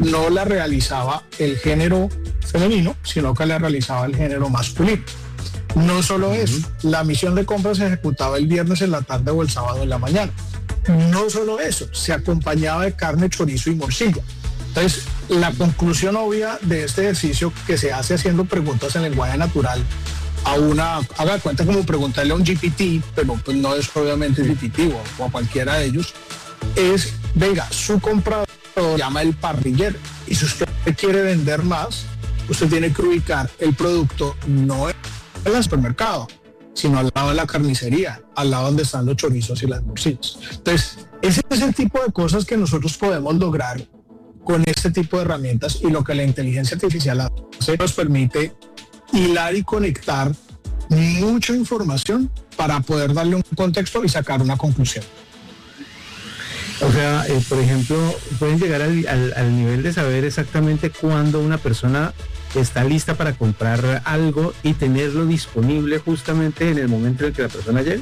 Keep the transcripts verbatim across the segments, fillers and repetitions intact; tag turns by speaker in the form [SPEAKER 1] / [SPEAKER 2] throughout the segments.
[SPEAKER 1] no la realizaba el género femenino, sino que la realizaba el género masculino. No solo eso, la misión de compra se ejecutaba el viernes en la tarde o el sábado en la mañana. No solo eso, se acompañaba de carne, chorizo y morcilla. Entonces, la conclusión obvia de este ejercicio que se hace haciendo preguntas en lenguaje natural a una, haga cuenta como preguntarle a un G P T, pero pues no es obviamente G P T o, o a cualquiera de ellos, es, venga, su comprador llama el parrillero, y si usted quiere vender más, usted tiene que ubicar el producto no en el supermercado, sino al lado de la carnicería, al lado donde están los chorizos y las morcillas. Entonces, ese es el tipo de cosas que nosotros podemos lograr con este tipo de herramientas, y lo que la inteligencia artificial hace nos permite hilar y conectar mucha información para poder darle un contexto y sacar una conclusión.
[SPEAKER 2] O sea, eh, por ejemplo, pueden llegar al, al, al nivel de saber exactamente cuándo una persona está lista para comprar algo y tenerlo disponible justamente en el momento en el que la persona llegue.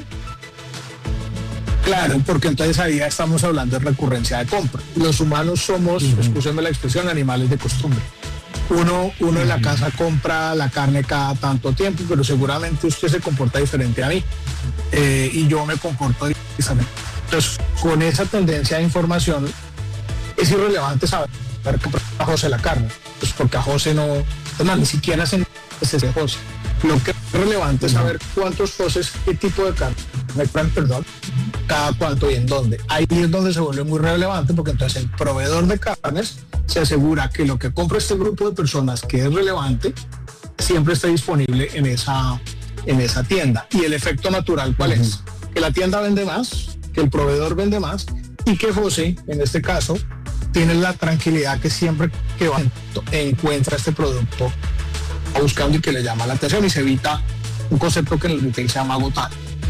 [SPEAKER 1] Claro, porque entonces ahí ya estamos hablando de recurrencia de compra. Los humanos somos, uh-huh. excúsenme la expresión, animales de costumbre. Uno, uno uh-huh. en la casa compra la carne cada tanto tiempo, pero seguramente usted se comporta diferente a mí, eh, y yo me comporto diferente. Entonces, con esa tendencia de información, es irrelevante saber que compra a José la carne, pues porque a José no, además, ni siquiera se ese José. Lo que es relevante es saber cuántos Josés, qué tipo de carne, perdón, cada cuánto y en dónde. Ahí es donde se vuelve muy relevante, porque entonces el proveedor de carnes se asegura que lo que compra este grupo de personas que es relevante siempre esté disponible en esa, en esa tienda. Y el efecto natural, ¿cuál uh-huh. es? Que la tienda vende más, que el proveedor vende más, y que José, en este caso, tiene la tranquilidad que siempre que va encuentra este producto buscando y que le llama la atención, y se evita un concepto que en el retail se llama agotar.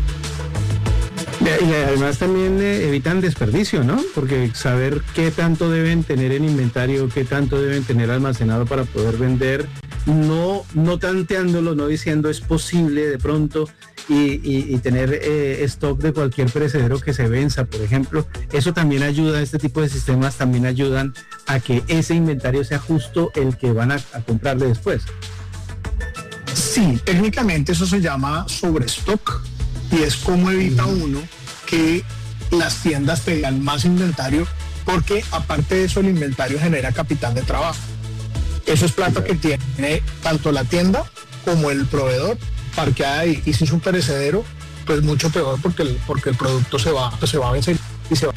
[SPEAKER 2] Y además también eh, evitan desperdicio, ¿no? Porque saber qué tanto deben tener en inventario, qué tanto deben tener almacenado para poder vender, no, no tanteándolo, no diciendo es posible de pronto y, y, y tener eh, stock de cualquier perecedero que se venza, por ejemplo. Eso también ayuda, este tipo de sistemas también ayudan a que ese inventario sea justo el que van a, a comprarle después.
[SPEAKER 1] Sí, técnicamente eso se llama sobrestock, y es como evita uno que las tiendas tengan más inventario, porque aparte de eso el inventario genera capital de trabajo. Eso es plata que tiene tanto la tienda como el proveedor parqueada ahí, y si es un perecedero, pues mucho peor, porque el, porque el producto se va, pues se va a vencer y se va.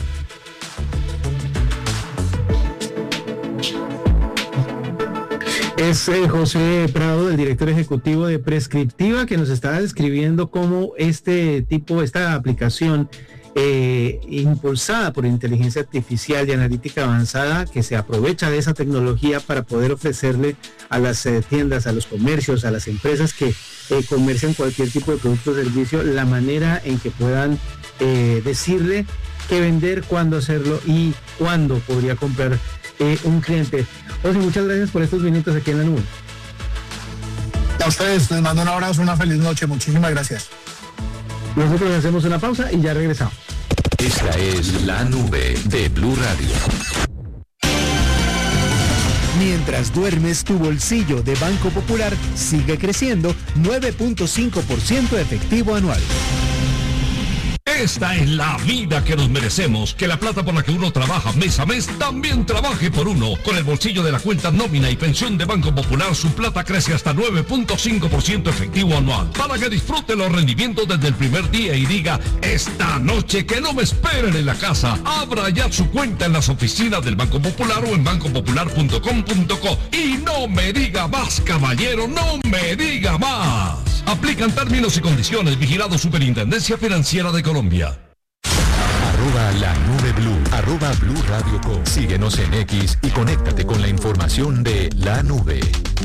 [SPEAKER 2] Es eh, José Prado, el director ejecutivo de Prescriptiva, que nos está describiendo cómo este tipo, esta aplicación eh, impulsada por inteligencia artificial y analítica avanzada, que se aprovecha de esa tecnología para poder ofrecerle a las eh, tiendas, a los comercios, a las empresas que eh, comercian cualquier tipo de producto o servicio, la manera en que puedan eh, decirle qué vender, cuándo hacerlo y cuándo podría comprar eh, un cliente. José, muchas gracias por estos minutos aquí en La Nube.
[SPEAKER 1] A ustedes les mando un abrazo, una feliz noche, muchísimas gracias.
[SPEAKER 2] Nosotros hacemos una pausa y ya regresamos.
[SPEAKER 3] Esta es La Nube de Blue Radio.
[SPEAKER 4] Mientras duermes, tu bolsillo de Banco Popular sigue creciendo nueve punto cinco por ciento efectivo anual.
[SPEAKER 5] Esta es la vida que nos merecemos, que la plata por la que uno trabaja mes a mes también trabaje por uno. Con el bolsillo de la cuenta nómina y pensión de Banco Popular, su plata crece hasta nueve punto cinco por ciento efectivo anual, para que disfrute los rendimientos desde el primer día y diga, esta noche que no me esperen en la casa. Abra ya su cuenta en las oficinas del Banco Popular o en banco popular punto com punto co. Y no me diga más, caballero, no me diga más. Aplican términos y condiciones. Vigilado Superintendencia Financiera de Colombia.
[SPEAKER 3] Arroba La Nube Blue, arroba Blue Radio Co. Síguenos en X y conéctate con la información de La Nube.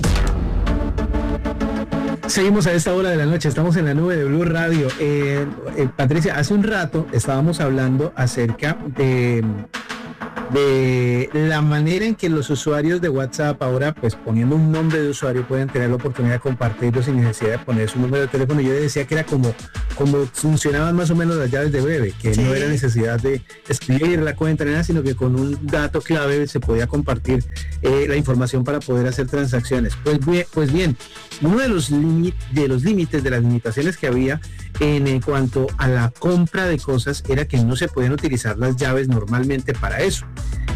[SPEAKER 2] Seguimos a esta hora de la noche, estamos en La Nube de Blue Radio. Eh, eh, Patricia, hace un rato estábamos hablando acerca de, de la manera en que los usuarios de WhatsApp ahora, pues poniendo un nombre de usuario, pueden tener la oportunidad de compartirlo sin necesidad de poner su número de teléfono. Yo decía que era como, como funcionaban más o menos las llaves de Breve, que sí. No era necesidad de escribir la cuenta ni nada, sino que con un dato clave se podía compartir eh, la información para poder hacer transacciones. Pues bien, pues bien uno de los, limi- de los límites, de las limitaciones que había en, en cuanto a la compra de cosas era que no se podían utilizar las llaves normalmente para eso.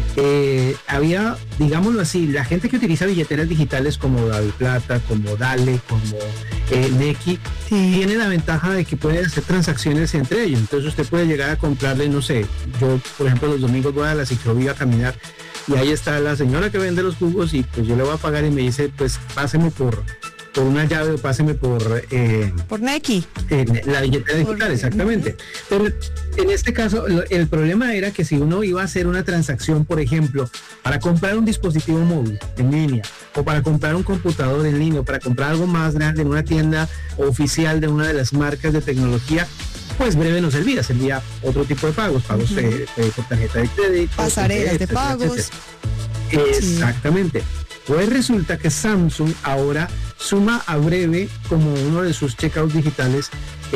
[SPEAKER 2] Eh, había, digámoslo así, la gente que utiliza billeteras digitales como DaviPlata, como Dale, como eh, Nequi, sí. Tiene la ventaja de que puede hacer transacciones entre ellos. Entonces usted puede llegar a comprarle, no sé, yo por ejemplo los domingos voy a la ciclovía a caminar y ahí está la señora que vende los jugos y pues yo le voy a pagar y me dice, pues páseme por... por una llave o páseme por... Eh,
[SPEAKER 6] por Nequi.
[SPEAKER 2] Eh, la billetera digital, por... exactamente. Pero en este caso, el problema era que si uno iba a hacer una transacción, por ejemplo, para comprar un dispositivo móvil en línea, o para comprar un computador en línea, o para comprar algo más grande en una tienda oficial de una de las marcas de tecnología, pues Breve no servía, servía otro tipo de pagos, pagos uh-huh. eh, eh, por tarjeta de crédito.
[SPEAKER 6] Pasarelas de pagos.
[SPEAKER 2] Etcétera. Exactamente. Sí. Pues resulta que Samsung ahora suma a Breve como uno de sus checkouts digitales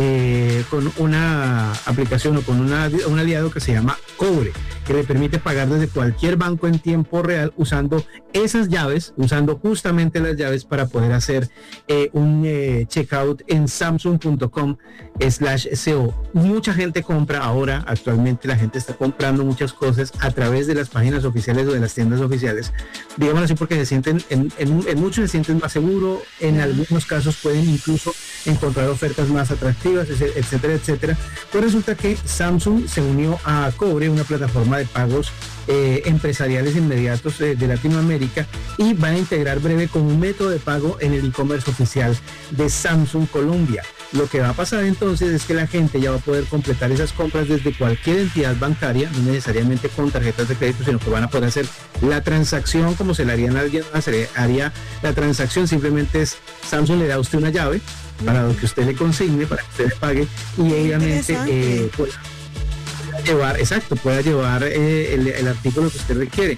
[SPEAKER 2] eh, con una aplicación o con una, un aliado que se llama Cobre, que le permite pagar desde cualquier banco en tiempo real usando esas llaves, usando justamente las llaves para poder hacer eh, un eh, checkout en samsung punto com slash co. Mucha gente compra ahora, actualmente la gente está comprando muchas cosas a través de las páginas oficiales o de las tiendas oficiales, digamos así, porque se sienten, en, en, en muchos se sienten más seguros, en algunos casos pueden incluso encontrar ofertas más atractivas, etcétera, etcétera. Pues resulta que Samsung se unió a Cobre, una plataforma de pagos eh, empresariales inmediatos eh, de Latinoamérica, y van a integrar Breve como un método de pago en el e-commerce oficial de Samsung Colombia. Lo que va a pasar entonces es que la gente ya va a poder completar esas compras desde cualquier entidad bancaria, no necesariamente con tarjetas de crédito, sino que van a poder hacer la transacción como se le haría a alguien más, se le haría la transacción, simplemente es Samsung le da a usted una llave para lo que usted le consigne, para que usted le pague y obviamente eh, pueda llevar, exacto, pueda llevar eh, el, el artículo que usted requiere.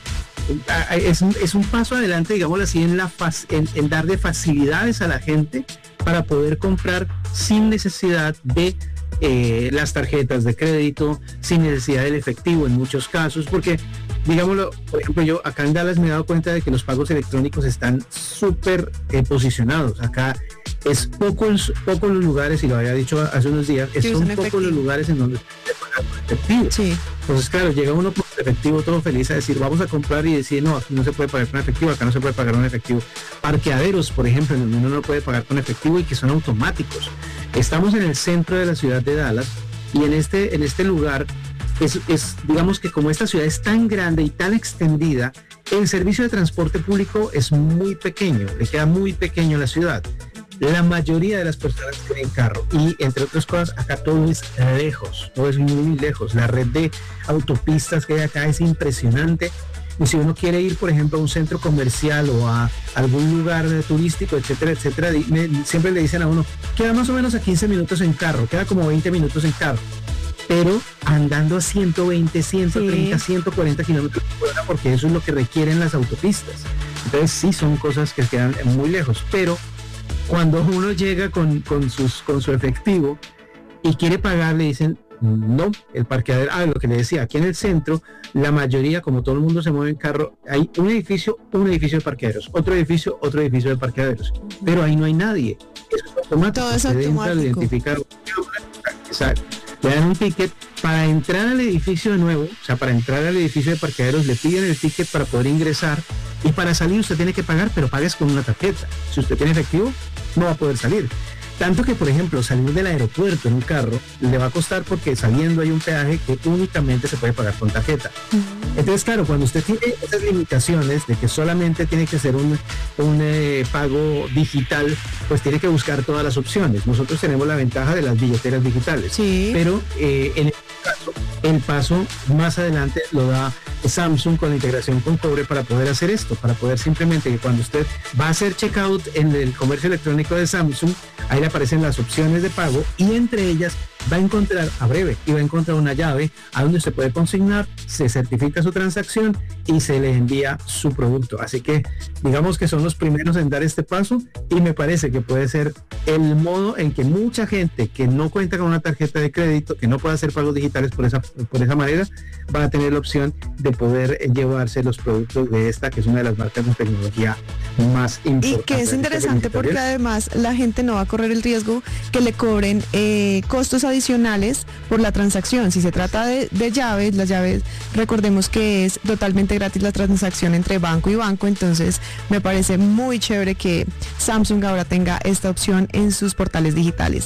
[SPEAKER 2] Es un, es un paso adelante, digámoslo así, en, la fac, en, en darle facilidades a la gente para poder comprar sin necesidad de eh, las tarjetas de crédito, sin necesidad del efectivo en muchos casos, porque digámoslo, por ejemplo, yo acá en Dallas me he dado cuenta de que los pagos electrónicos están súper eh, posicionados. Acá es pocos pocos los lugares, y lo había dicho hace unos días, es, son pocos efectivo. los lugares en donde se puede pagar con efectivo. Sí. Entonces, claro, llega uno con efectivo todo feliz a decir, vamos a comprar, y decir, no, aquí no se puede pagar con efectivo, acá no se puede pagar con efectivo. Parqueaderos, por ejemplo, en donde uno no puede pagar con efectivo y que son automáticos. Estamos en el centro de la ciudad de Dallas, y en este, en este lugar, es, es digamos que como esta ciudad es tan grande y tan extendida, el servicio de transporte público es muy pequeño, le queda muy pequeño a la ciudad. La mayoría de las personas tienen carro y, entre otras cosas, acá todo es lejos, todo es muy lejos. La red de autopistas que hay acá es impresionante, y si uno quiere ir, por ejemplo, a un centro comercial o a algún lugar turístico, etcétera, etcétera, me, siempre le dicen a uno, queda más o menos a quince minutos en carro, queda como veinte minutos en carro, pero andando a ciento veinte, ciento treinta, sí. ciento cuarenta kilómetros por hora, porque eso es lo que requieren las autopistas. Entonces sí son cosas que quedan muy lejos, pero cuando uno llega con, con, sus, con su efectivo y quiere pagar, le dicen, no, el parqueadero, ah, lo que le decía, aquí en el centro, la mayoría, como todo el mundo se mueve en carro, hay un edificio, un edificio de parqueaderos, otro edificio, otro edificio de parqueaderos, pero ahí no hay nadie. Eso es automático. Todo es automático. Entra, le identifica, exacto, le dan un ticket para entrar al edificio de nuevo, o sea, para entrar al edificio de parqueaderos le piden el ticket para poder ingresar, y para salir usted tiene que pagar, pero pagues con una tarjeta. Si usted tiene efectivo, no va a poder salir. Tanto que, por ejemplo, salir del aeropuerto en un carro le va a costar, porque saliendo hay un peaje que únicamente se puede pagar con tarjeta. Entonces, claro, cuando usted tiene esas limitaciones de que solamente tiene que ser un, un eh, pago digital, pues tiene que buscar todas las opciones. Nosotros tenemos la ventaja de las billeteras digitales, sí. pero eh, en este caso, el paso más adelante lo da Samsung con la integración con Cobre para poder hacer esto, para poder simplemente que cuando usted va a hacer checkout en el comercio electrónico de Samsung, ahí le aparecen las opciones de pago, y entre ellas va a encontrar a breve y va a encontrar una llave a donde se puede consignar, se certifica su transacción y se le envía su producto. Así que digamos que son los primeros en dar este paso y me parece que puede ser el modo en que mucha gente que no cuenta con una tarjeta de crédito, que no puede hacer pagos digitales por esa, por esa manera, va a tener la opción de poder llevarse los productos de esta, que es una de las marcas de tecnología más importantes.
[SPEAKER 6] Y que es interesante porque además la gente no va a correr el riesgo que le cobren eh, costos adicionales por la transacción. Si se trata de, de llaves, las llaves, recordemos que es totalmente gratis la transacción entre banco y banco, entonces me parece muy chévere que Samsung ahora tenga esta opción en sus portales digitales.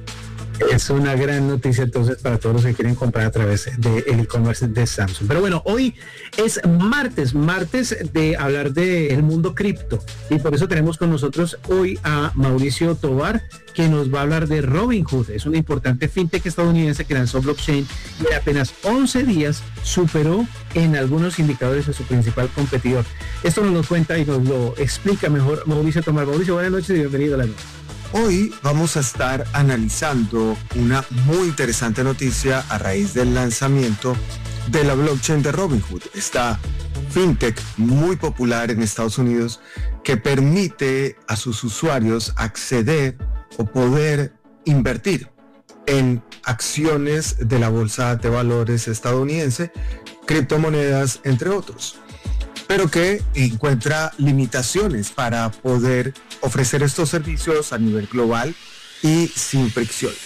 [SPEAKER 2] Es una gran noticia entonces para todos los que quieren comprar a través del e-commerce de Samsung. Pero bueno, hoy es martes, martes de hablar del mundo cripto y por eso tenemos con nosotros hoy a Mauricio Tovar, que nos va a hablar de Robinhood. Es una importante fintech estadounidense que lanzó blockchain y en apenas once días superó en algunos indicadores a su principal competidor. Esto nos lo cuenta y nos lo explica mejor Mauricio Tovar. Mauricio, buenas noches y bienvenido a la noche.
[SPEAKER 7] Hoy vamos a estar analizando una muy interesante noticia a raíz del lanzamiento de la blockchain de Robinhood, esta fintech muy popular en Estados Unidos que permite a sus usuarios acceder o poder invertir en acciones de la bolsa de valores estadounidense, criptomonedas, entre otros, pero que encuentra limitaciones para poder ofrecer estos servicios a nivel global y sin fricciones.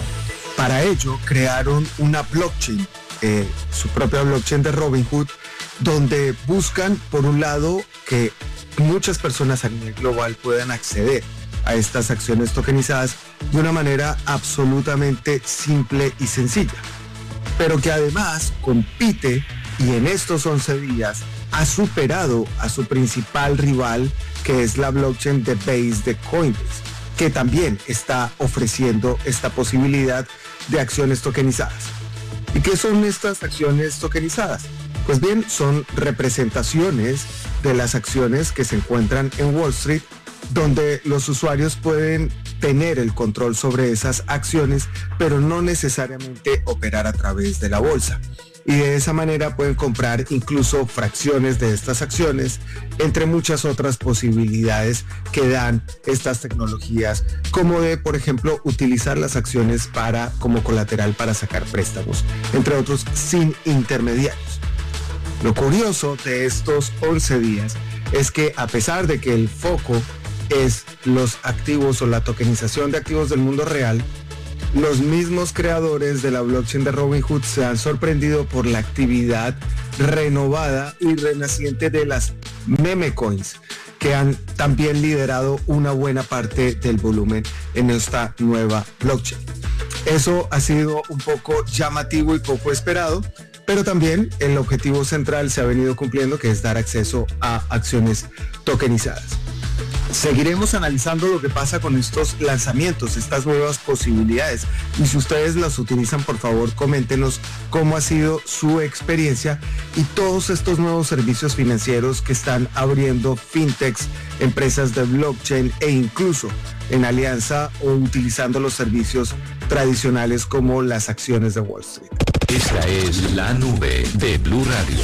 [SPEAKER 7] Para ello crearon una blockchain, eh, su propia blockchain de Robinhood, donde buscan, por un lado, que muchas personas a nivel global puedan acceder a estas acciones tokenizadas de una manera absolutamente simple y sencilla, pero que además compite y en estos once días ha superado a su principal rival, que es la blockchain de Base de Coinbase, que también está ofreciendo esta posibilidad de acciones tokenizadas. ¿Y qué son estas acciones tokenizadas? Pues bien, son representaciones de las acciones que se encuentran en Wall Street, donde los usuarios pueden tener el control sobre esas acciones, pero no necesariamente operar a través de la bolsa. Y de esa manera pueden comprar incluso fracciones de estas acciones, entre muchas otras posibilidades que dan estas tecnologías, como de, por ejemplo, utilizar las acciones para, como colateral para sacar préstamos, entre otros, sin intermediarios. Lo curioso de estos once días es que, a pesar de que el foco es los activos o la tokenización de activos del mundo real, los mismos creadores de la blockchain de Robinhood se han sorprendido por la actividad renovada y renaciente de las meme coins, que han también liderado una buena parte del volumen en esta nueva blockchain. Eso ha sido un poco llamativo y poco esperado, pero también el objetivo central se ha venido cumpliendo, que es dar acceso a acciones tokenizadas. Seguiremos analizando lo que pasa con estos lanzamientos, estas nuevas posibilidades. Y si ustedes las utilizan, por favor, coméntenos cómo ha sido su experiencia y todos estos nuevos servicios financieros que están abriendo fintechs, empresas de blockchain e incluso en alianza o utilizando los servicios tradicionales como las acciones de Wall Street.
[SPEAKER 3] Esta es la nube de Blue Radio.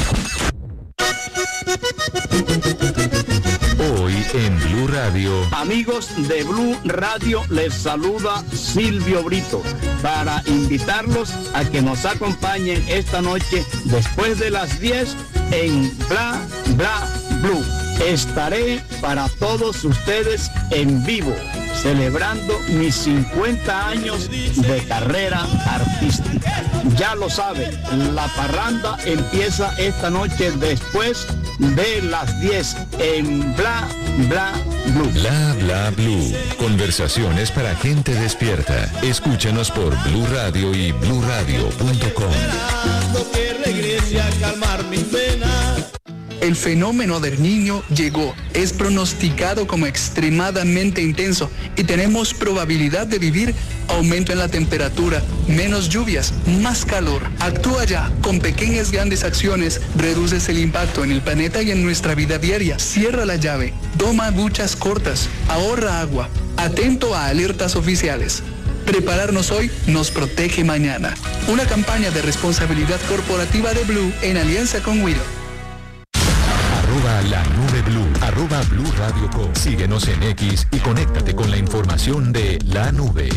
[SPEAKER 3] Hoy en Blue Radio.
[SPEAKER 8] Amigos de Blue Radio, les saluda Silvio Brito para invitarlos a que nos acompañen esta noche después de las diez en Bla Bla Blue. Estaré para todos ustedes en vivo, celebrando mis cincuenta años de carrera artística. Ya lo saben, la parranda empieza esta noche después de las diez en Bla Bla Blue.
[SPEAKER 3] Bla Bla Blue. Conversaciones para gente despierta. Escúchanos por Blue Radio y blue radio punto com.
[SPEAKER 9] Que regrese a calmar mis penas. El fenómeno del Niño llegó, es pronosticado como extremadamente intenso y tenemos probabilidad de vivir aumento en la temperatura, menos lluvias, más calor. Actúa ya, con pequeñas grandes acciones, reduces el impacto en el planeta y en nuestra vida diaria. Cierra la llave, toma duchas cortas, ahorra agua, atento a alertas oficiales. Prepararnos hoy nos protege mañana. Una campaña de responsabilidad corporativa de Blue en alianza con Willow.
[SPEAKER 3] Arroba la nube Blue, arroba Blue Radio Co. Síguenos en X y conéctate con la información de la nube.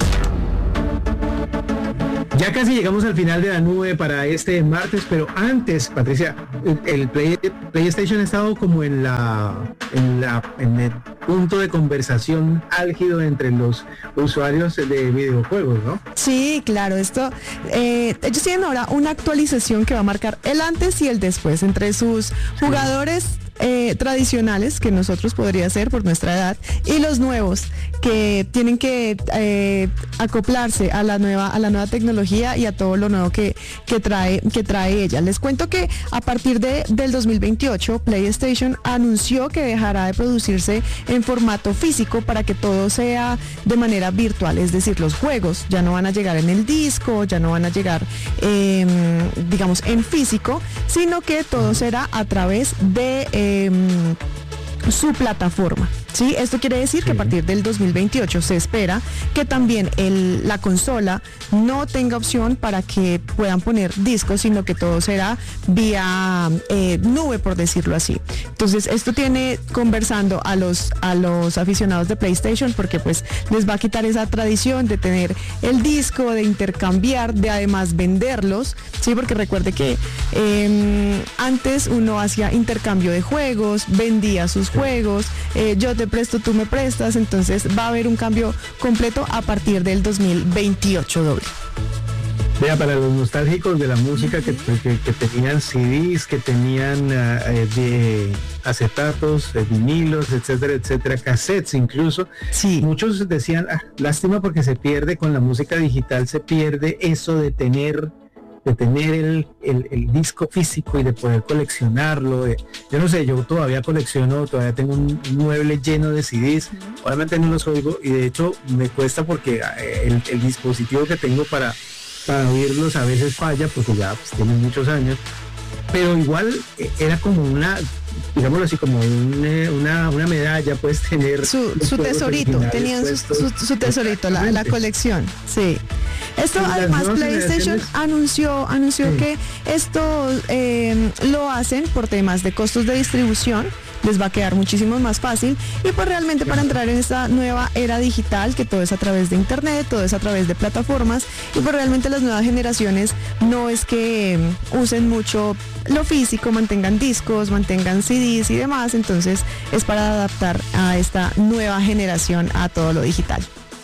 [SPEAKER 2] Ya casi llegamos al final de la nube para este martes, pero antes, Patricia, el, el Play, PlayStation ha estado como en la, en la en el punto de conversación álgido entre los usuarios de videojuegos, ¿no?
[SPEAKER 6] Sí, claro, esto, eh, ellos tienen ahora una actualización que va a marcar el antes y el después entre sus jugadores eh, tradicionales, que nosotros podría ser por nuestra edad, y los nuevos que tienen que eh, acoplarse a la nueva a la nueva tecnología y a todo lo nuevo que, que trae que trae ella. Les cuento que a partir de del dos mil veintiocho PlayStation anunció que dejará de producirse en formato físico para que todo sea de manera virtual, es decir, los juegos ya no van a llegar en el disco, ya no van a llegar eh, digamos en físico, sino que todo será a través de eh, su plataforma. ¿Sí? Esto quiere decir sí. que a partir del dos mil veintiocho se espera que también el, la consola no tenga opción para que puedan poner discos, sino que todo será vía eh, nube, por decirlo así. Entonces esto tiene conversando a los a los aficionados de PlayStation, porque pues les va a quitar esa tradición de tener el disco, de intercambiar, de además venderlos, sí, porque recuerde que eh, antes uno hacía intercambio de juegos, vendía sus juegos, eh, yo te presto, tú me prestas, entonces va a haber un cambio completo a partir del dos mil veintiocho, doble.
[SPEAKER 2] Vea, para los nostálgicos de la música que, que, que tenían C Ds, que tenían uh, de acetatos, de vinilos, etcétera, etcétera, cassettes incluso,
[SPEAKER 6] sí.
[SPEAKER 2] muchos decían, ah, lástima porque se pierde, con la música digital se pierde eso de tener de tener el, el, el disco físico y de poder coleccionarlo. De, yo no sé, yo todavía colecciono, todavía tengo un mueble lleno de C Ds, obviamente no los oigo y de hecho me cuesta porque el, el dispositivo que tengo para, para oírlos a veces falla porque ya pues, tiene muchos años, pero igual era como una, digámoslo así, como un, una, una medalla, puedes tener
[SPEAKER 6] su, su tesorito, tenían su, su, su tesorito, la, la colección, sí. Esto además PlayStation anunció anunció sí. que esto eh, lo hacen por temas de costos de distribución, les va a quedar muchísimo más fácil y pues realmente para entrar en esta nueva era digital, que todo es a través de internet, todo es a través de plataformas y pues realmente las nuevas generaciones no es que eh, usen mucho lo físico, mantengan discos, mantengan C Ds y demás, entonces es para adaptar a esta nueva generación a todo lo digital.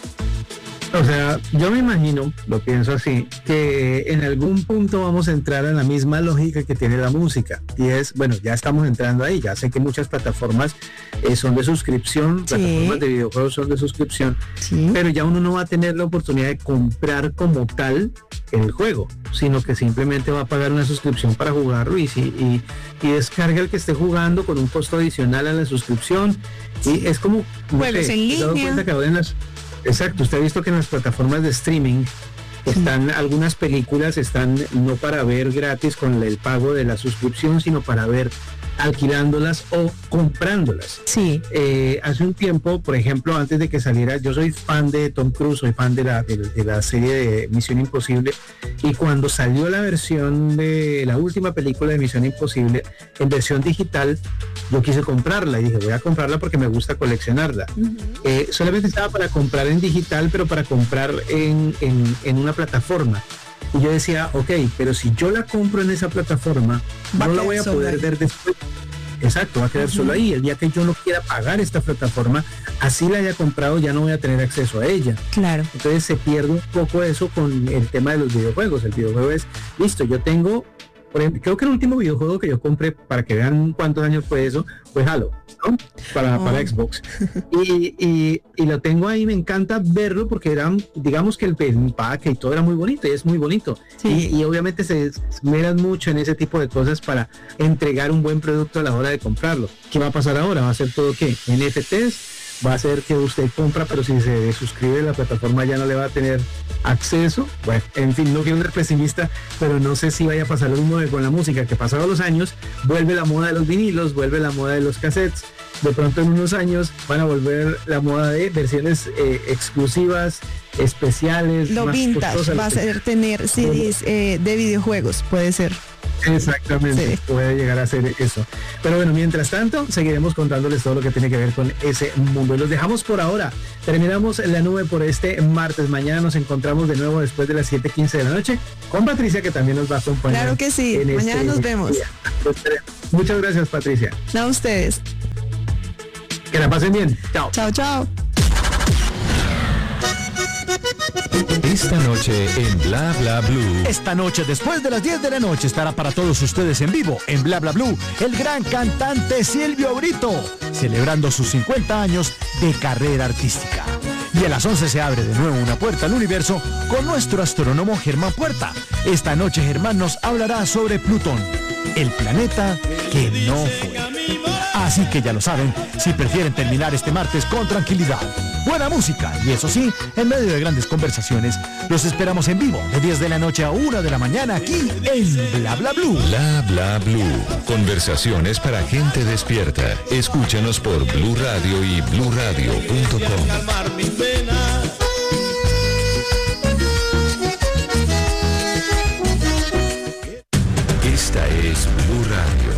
[SPEAKER 2] O sea, yo me imagino, lo pienso así, que en algún punto vamos a entrar en la misma lógica que tiene la música. Y es, bueno, ya estamos entrando ahí, ya sé que muchas plataformas eh, son de suscripción, sí. plataformas de videojuegos son de suscripción, sí. pero ya uno no va a tener la oportunidad de comprar como tal el juego, sino que simplemente va a pagar una suscripción para jugarlo y, y, y descarga el que esté jugando con un costo adicional a la suscripción. Y es como...
[SPEAKER 6] Juegos en línea.
[SPEAKER 2] Exacto, usted ha visto que en las plataformas de streaming están, sí. algunas películas están no para ver gratis con el pago de la suscripción, sino para ver alquilándolas o comprándolas.
[SPEAKER 6] Sí.
[SPEAKER 2] Eh, hace un tiempo, por ejemplo, antes de que saliera, yo soy fan de Tom Cruise, soy fan de la, de, de la serie de Misión Imposible, y cuando salió la versión de la última película de Misión Imposible en versión digital, yo quise comprarla y dije, voy a comprarla porque me gusta coleccionarla. Uh-huh. Eh, solamente estaba para comprar en digital, pero para comprar en, en, en una plataforma. Y yo decía, ok, pero si yo la compro en esa plataforma, va no la voy a poder ahí. ver después. Exacto, va a quedar uh-huh. solo ahí. El día que yo no quiera pagar esta plataforma, así la haya comprado, ya no voy a tener acceso a ella.
[SPEAKER 6] Claro.
[SPEAKER 2] Entonces se pierde un poco eso con el tema de los videojuegos. El videojuego es, listo, yo tengo, por ejemplo, creo que el último videojuego que yo compré, para que vean cuántos años fue eso, fue Halo, ¿no? Para, oh. para Xbox. Y, y, y lo tengo ahí, me encanta verlo porque era, digamos que el empaque y todo era muy bonito y es muy bonito. Sí. Y, y obviamente se esmeran mucho en ese tipo de cosas para entregar un buen producto a la hora de comprarlo. ¿Qué va a pasar ahora? ¿Va a ser todo qué? N F Ts. Va a ser que usted compra, pero si se suscribe la plataforma ya no le va a tener acceso. Bueno, en fin, no quiero ser pesimista, pero no sé si vaya a pasar lo mismo con la música, que pasados los años vuelve la moda de los vinilos, vuelve la moda de los cassettes, de pronto en unos años van a volver la moda de versiones eh, exclusivas, especiales.
[SPEAKER 6] Lo
[SPEAKER 2] más
[SPEAKER 6] vintage
[SPEAKER 2] costosas,
[SPEAKER 6] va a ser tener C Ds eh, de videojuegos, puede ser.
[SPEAKER 2] Exactamente, sí. Puede llegar a ser eso. Pero bueno, mientras tanto, seguiremos contándoles todo lo que tiene que ver con ese mundo. Y los dejamos por ahora. Terminamos la nube por este martes. Mañana nos encontramos de nuevo después de las siete quince de la noche con Patricia, que también nos va a acompañar.
[SPEAKER 6] Claro que sí, mañana este nos vemos. Día.
[SPEAKER 2] Muchas gracias, Patricia.
[SPEAKER 6] A ustedes.
[SPEAKER 2] Que la pasen bien. Chao.
[SPEAKER 6] Chao, chao.
[SPEAKER 3] Esta noche en Bla Bla Blue.
[SPEAKER 4] Esta noche, después de las diez de la noche, estará para todos ustedes en vivo en Bla Bla Blue el gran cantante Silvio Brito, celebrando sus cincuenta años de carrera artística. Y a las once se abre de nuevo una puerta al universo con nuestro astrónomo Germán Puerta. Esta noche Germán nos hablará sobre Plutón, el planeta que no fue. Así que ya lo saben, si prefieren terminar este martes con tranquilidad, buena música y eso sí, en medio de grandes conversaciones, los esperamos en vivo de diez de la noche a una de la mañana aquí en Bla Bla Blue.
[SPEAKER 3] Bla Bla Blue. Conversaciones para gente despierta. Escúchanos por Blue Radio y blue radio punto com. Esta es Blue Radio.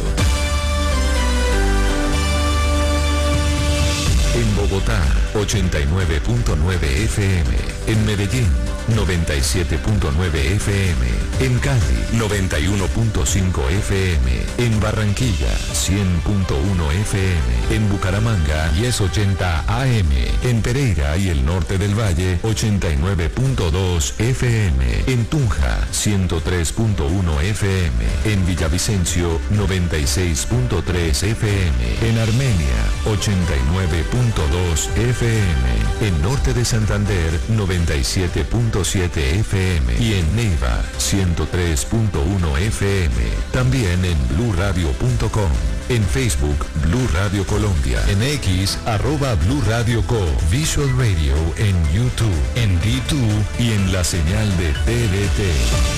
[SPEAKER 3] En Bogotá, ochenta y nueve punto nueve F M. En Medellín, noventa y siete punto nueve F M. En Cali, noventa y uno punto cinco F M. En Barranquilla, cien punto uno F M. En Bucaramanga, diez ochenta A M. En Pereira y el norte del Valle, ochenta y nueve punto dos F M. En Tunja, ciento tres punto uno F M. En Villavicencio, noventa y seis punto tres F M. En Armenia, ochenta y nueve punto dos F M. En Norte de Santander, noventa y siete punto siete F M. Y en Neiva, ciento tres punto uno F M. También en blue radio punto com. En Facebook, Blue Radio Colombia. En X, arroba Blue Radio Co. Visual Radio en YouTube, en D dos y en la señal de T V T.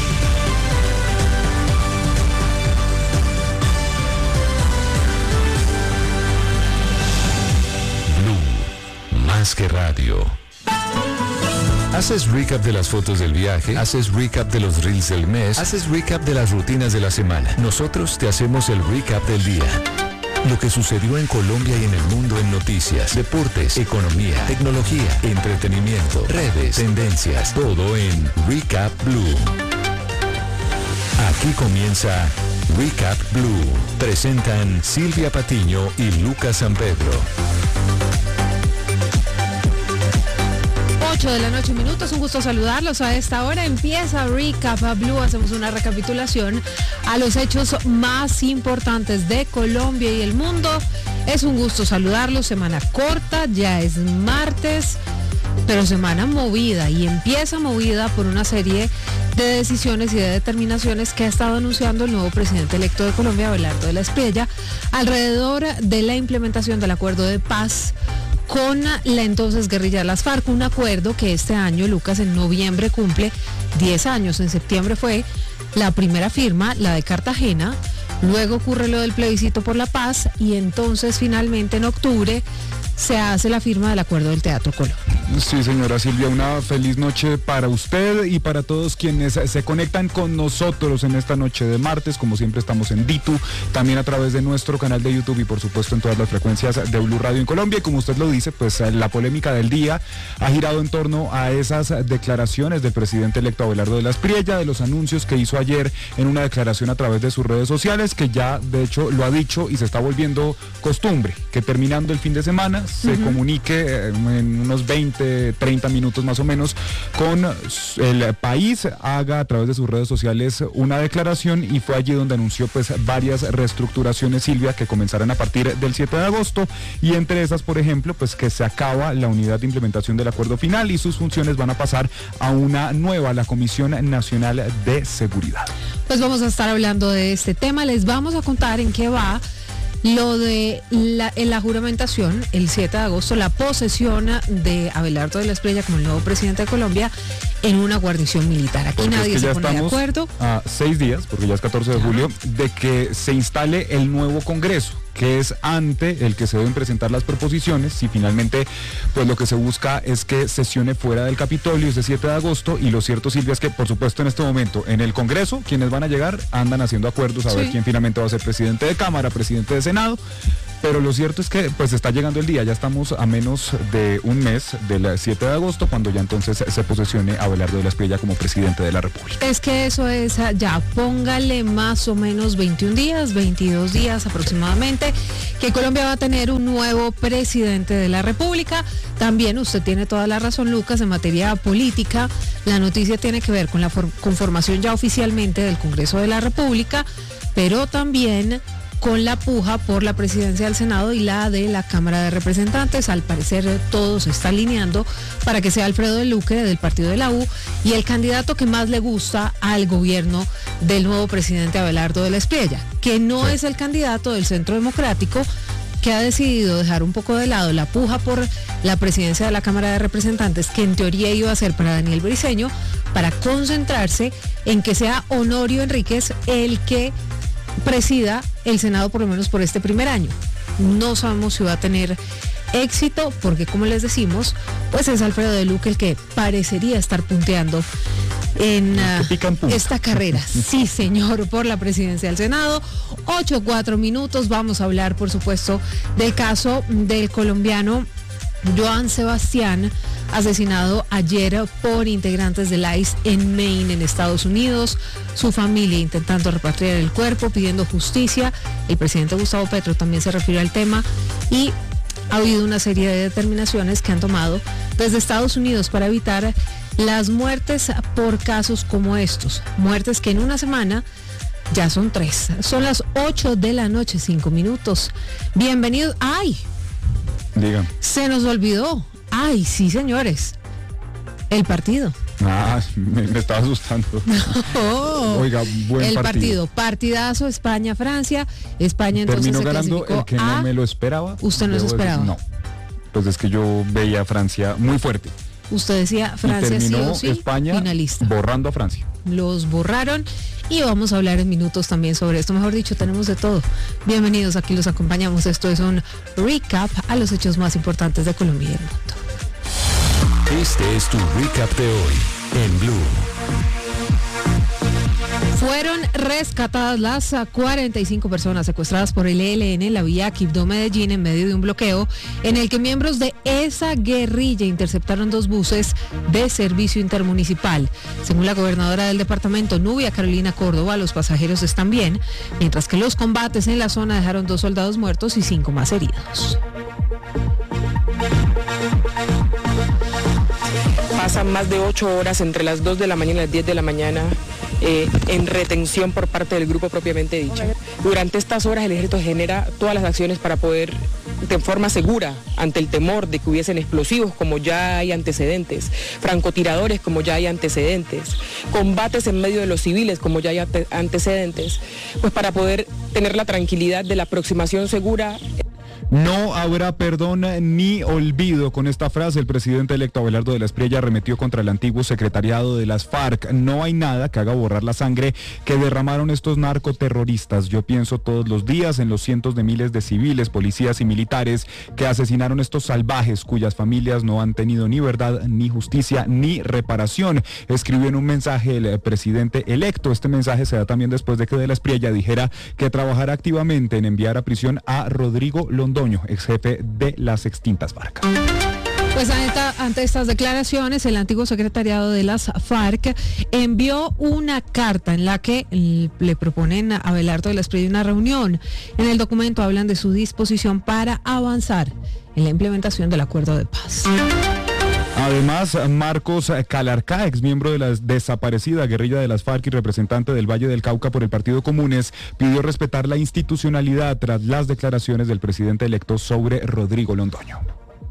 [SPEAKER 3] Más que radio. ¿Haces recap de las fotos del viaje? ¿Haces recap de los reels del mes? ¿Haces recap de las rutinas de la semana? Nosotros te hacemos el recap del día. Lo que sucedió en Colombia y en el mundo en noticias, deportes, economía, tecnología, entretenimiento, redes, tendencias, todo en Recap Blue. Aquí comienza Recap Blue. Presentan Silvia Patiño y Lucas San Pedro.
[SPEAKER 10] ocho de la noche minutos, un gusto saludarlos. A esta hora empieza Recap Blue, hacemos una recapitulación a los hechos más importantes de Colombia y el mundo. Es un gusto saludarlos, semana corta, ya es martes, pero semana movida, y empieza movida por una serie de decisiones y de determinaciones que ha estado anunciando el nuevo presidente electo de Colombia, Abelardo de la Espriella, alrededor de la implementación del acuerdo de paz con la entonces guerrilla de las FARC, un acuerdo que este año, Lucas, en noviembre cumple diez años. En septiembre fue la primera firma, la de Cartagena, luego ocurre lo del plebiscito por la paz y entonces finalmente en octubre se hace la firma del acuerdo del Teatro Colón.
[SPEAKER 11] Sí, señora Silvia, una feliz noche para usted y para todos quienes se conectan con nosotros en esta noche de martes. Como siempre estamos en D dos, también a través de nuestro canal de YouTube y por supuesto en todas las frecuencias de Blue Radio en Colombia. Y como usted lo dice, pues la polémica del día ha girado en torno a esas declaraciones del presidente electo Abelardo de la Espriella, de los anuncios que hizo ayer en una declaración a través de sus redes sociales, que ya de hecho lo ha dicho y se está volviendo costumbre, que terminando el fin de semana se uh-huh. comunique en unos veinte, treinta minutos más o menos con el país, haga a través de sus redes sociales una declaración, y fue allí donde anunció pues varias reestructuraciones, Silvia, que comenzarán a partir del siete de agosto, y entre esas, por ejemplo, pues que se acaba la unidad de implementación del acuerdo final y sus funciones van a pasar a una nueva, la Comisión Nacional de Seguridad.
[SPEAKER 10] Pues vamos a estar hablando de este tema, les vamos a contar en qué va lo de la, en la juramentación el siete de agosto, la posesión de Abelardo de la Espriella como el nuevo presidente de Colombia en una guarnición militar. Aquí porque nadie es que se pone de acuerdo.
[SPEAKER 11] A seis días, porque ya es catorce de julio, de que se instale el nuevo Congreso, que es ante el que se deben presentar las proposiciones. Si finalmente, pues lo que se busca es que sesione fuera del Capitolio ese siete de agosto, y lo cierto, Silvia, es que por supuesto en este momento en el Congreso, quienes van a llegar andan haciendo acuerdos a ver
[SPEAKER 10] Sí.
[SPEAKER 11] quién finalmente va a ser presidente de Cámara, presidente de Senado. Pero lo cierto es que pues está llegando el día, ya estamos a menos de un mes del siete de agosto, cuando ya entonces se posesione Abelardo de la Espriella como presidente de la República.
[SPEAKER 10] Es que eso es, ya póngale más o menos veintiún días, veintidós días aproximadamente, que Colombia va a tener un nuevo presidente de la República. También usted tiene toda la razón, Lucas, en materia política. La noticia tiene que ver con la for- conformación ya oficialmente del Congreso de la República, pero también con la puja por la presidencia del Senado y la de la Cámara de Representantes. Al parecer todo se está alineando para que sea Alfredo del Duque del partido de la U y el candidato que más le gusta al gobierno del nuevo presidente Abelardo de la Espriella, que no
[SPEAKER 11] Sí.
[SPEAKER 10] es el candidato del Centro Democrático, que ha decidido dejar un poco de lado la puja por la presidencia de la Cámara de Representantes, que en teoría iba a ser para Daniel Briceño, para concentrarse en que sea Honorio Enríquez el que presida el Senado, por lo menos por este primer año. No sabemos si va a tener éxito, porque como les decimos, pues es Alfredo del Duque el que parecería estar punteando en uh, esta carrera. Sí, señor, por la presidencia del Senado. Ocho, cuatro minutos. Vamos a hablar, por supuesto, del caso del colombiano Joan Sebastián, asesinado ayer por integrantes del I C E en Maine, en Estados Unidos. Su familia intentando repatriar el cuerpo, pidiendo justicia. El presidente Gustavo Petro también se refirió al tema y ha habido una serie de determinaciones que han tomado desde Estados Unidos para evitar las muertes por casos como estos. Muertes que en una semana ya son tres. Son las ocho de la noche, cinco minutos. Bienvenidos. ¡Ay!
[SPEAKER 11] Digan.
[SPEAKER 10] Se nos olvidó. Ay, sí, señores. El partido.
[SPEAKER 11] Ah, me, me estaba asustando.
[SPEAKER 10] Oh,
[SPEAKER 11] Oiga, buen
[SPEAKER 10] el
[SPEAKER 11] partido.
[SPEAKER 10] partido. Partidazo España-Francia. España entonces
[SPEAKER 11] Terminó
[SPEAKER 10] se
[SPEAKER 11] ganando
[SPEAKER 10] clasificó
[SPEAKER 11] el que
[SPEAKER 10] a...
[SPEAKER 11] no me lo esperaba.
[SPEAKER 10] ¿Usted no se
[SPEAKER 11] Debo decir,
[SPEAKER 10] esperaba?
[SPEAKER 11] No. Pues es que yo veía a Francia muy fuerte.
[SPEAKER 10] Usted decía Francia
[SPEAKER 11] y
[SPEAKER 10] sí
[SPEAKER 11] terminó
[SPEAKER 10] o sí,
[SPEAKER 11] España
[SPEAKER 10] finalista.
[SPEAKER 11] borrando a Francia.
[SPEAKER 10] Los borraron y vamos a hablar en minutos también sobre esto. Mejor dicho, tenemos de todo. Bienvenidos, aquí los acompañamos. Esto es un recap a los hechos más importantes de Colombia y el mundo.
[SPEAKER 3] Este es tu recap de hoy en Blue.
[SPEAKER 10] Fueron rescatadas las cuarenta y cinco personas secuestradas por el E L N en la vía Quibdó-Medellín en medio de un bloqueo en el que miembros de esa guerrilla interceptaron dos buses de servicio intermunicipal. Según la gobernadora del departamento, Nubia Carolina Córdoba, los pasajeros están bien, mientras que los combates en la zona dejaron dos soldados muertos y cinco más heridos.
[SPEAKER 12] Pasan más de ocho horas entre las dos de la mañana y las diez de la mañana eh, en retención por parte del grupo propiamente dicho. Durante estas horas el ejército genera todas las acciones para poder, de forma segura, ante el temor de que hubiesen explosivos como ya hay antecedentes, francotiradores como ya hay antecedentes, combates en medio de los civiles como ya hay ante- antecedentes, pues para poder tener la tranquilidad de la aproximación segura.
[SPEAKER 11] No habrá perdón ni olvido. Con esta frase, el presidente electo Abelardo de la Espriella arremetió contra el antiguo secretariado de las FARC. No hay nada que haga borrar la sangre que derramaron estos narcoterroristas. Yo pienso todos los días en los cientos de miles de civiles, policías y militares que asesinaron estos salvajes, cuyas familias no han tenido ni verdad, ni justicia, ni reparación. Escribió en un mensaje el presidente electo. Este mensaje se da también después de que de la Espriella dijera que trabajará activamente en enviar a prisión a Rodrigo Londoño, ex jefe de las extintas FARC.
[SPEAKER 10] Pues ante, ante estas declaraciones, el antiguo secretariado de las FARC envió una carta en la que le proponen a Abelardo de la Espriella una reunión. En el documento hablan de su disposición para avanzar en la implementación del acuerdo de paz.
[SPEAKER 11] Además, Marcos Calarcá, ex miembro de la desaparecida guerrilla de las FARC y representante del Valle del Cauca por el Partido Comunes, pidió respetar la institucionalidad tras las declaraciones del presidente electo sobre Rodrigo Londoño.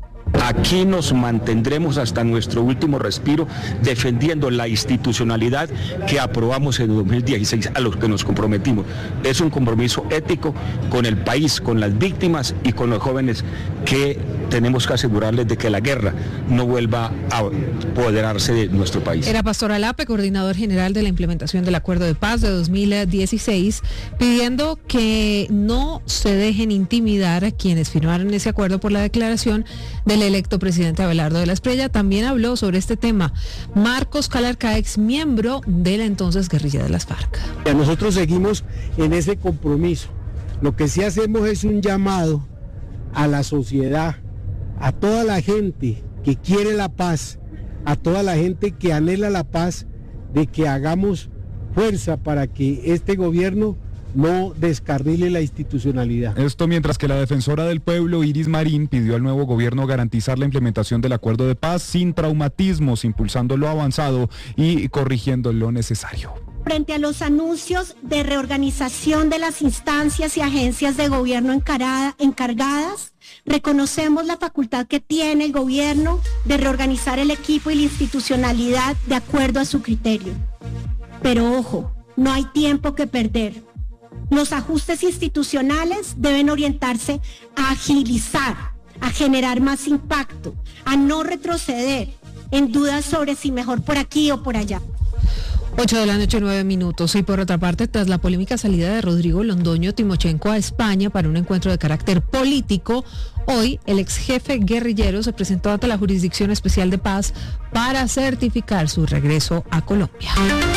[SPEAKER 13] Aquí nos mantendremos hasta nuestro último respiro defendiendo la institucionalidad que aprobamos en dos mil dieciséis, a los que nos comprometimos. Es un compromiso ético con el país, con las víctimas y con los jóvenes, que tenemos que asegurarles de que la guerra no vuelva a apoderarse de nuestro país.
[SPEAKER 10] Era Pastor Alape, coordinador general de la implementación del Acuerdo de Paz de dos mil dieciséis, pidiendo que no se dejen intimidar a quienes firmaron ese acuerdo por la declaración del electo presidente Abelardo de la Espriella. También habló sobre este tema Marcos Calarca, ex miembro de la entonces guerrilla de las FARC.
[SPEAKER 14] Nosotros seguimos en ese compromiso. Lo que sí hacemos es un llamado a la sociedad, a toda la gente que quiere la paz, a toda la gente que anhela la paz, de que hagamos fuerza para que este gobierno no descarrile la institucionalidad.
[SPEAKER 11] Esto mientras que la defensora del pueblo, Iris Marín, pidió al nuevo gobierno garantizar la implementación del acuerdo de paz sin traumatismos, impulsando lo avanzado y corrigiendo lo necesario.
[SPEAKER 15] Frente a los anuncios de reorganización de las instancias y agencias de gobierno encarada, encargadas, reconocemos la facultad que tiene el gobierno de reorganizar el equipo y la institucionalidad de acuerdo a su criterio. Pero ojo, no hay tiempo que perder. Los ajustes institucionales deben orientarse a agilizar, a generar más impacto, a no retroceder en dudas sobre si mejor por aquí o por allá.
[SPEAKER 10] ocho de la noche, nueve minutos. Y por otra parte, tras la polémica salida de Rodrigo Londoño Timochenko a España para un encuentro de carácter político, hoy el ex jefe guerrillero se presentó ante la Jurisdicción Especial de Paz para certificar su regreso a Colombia.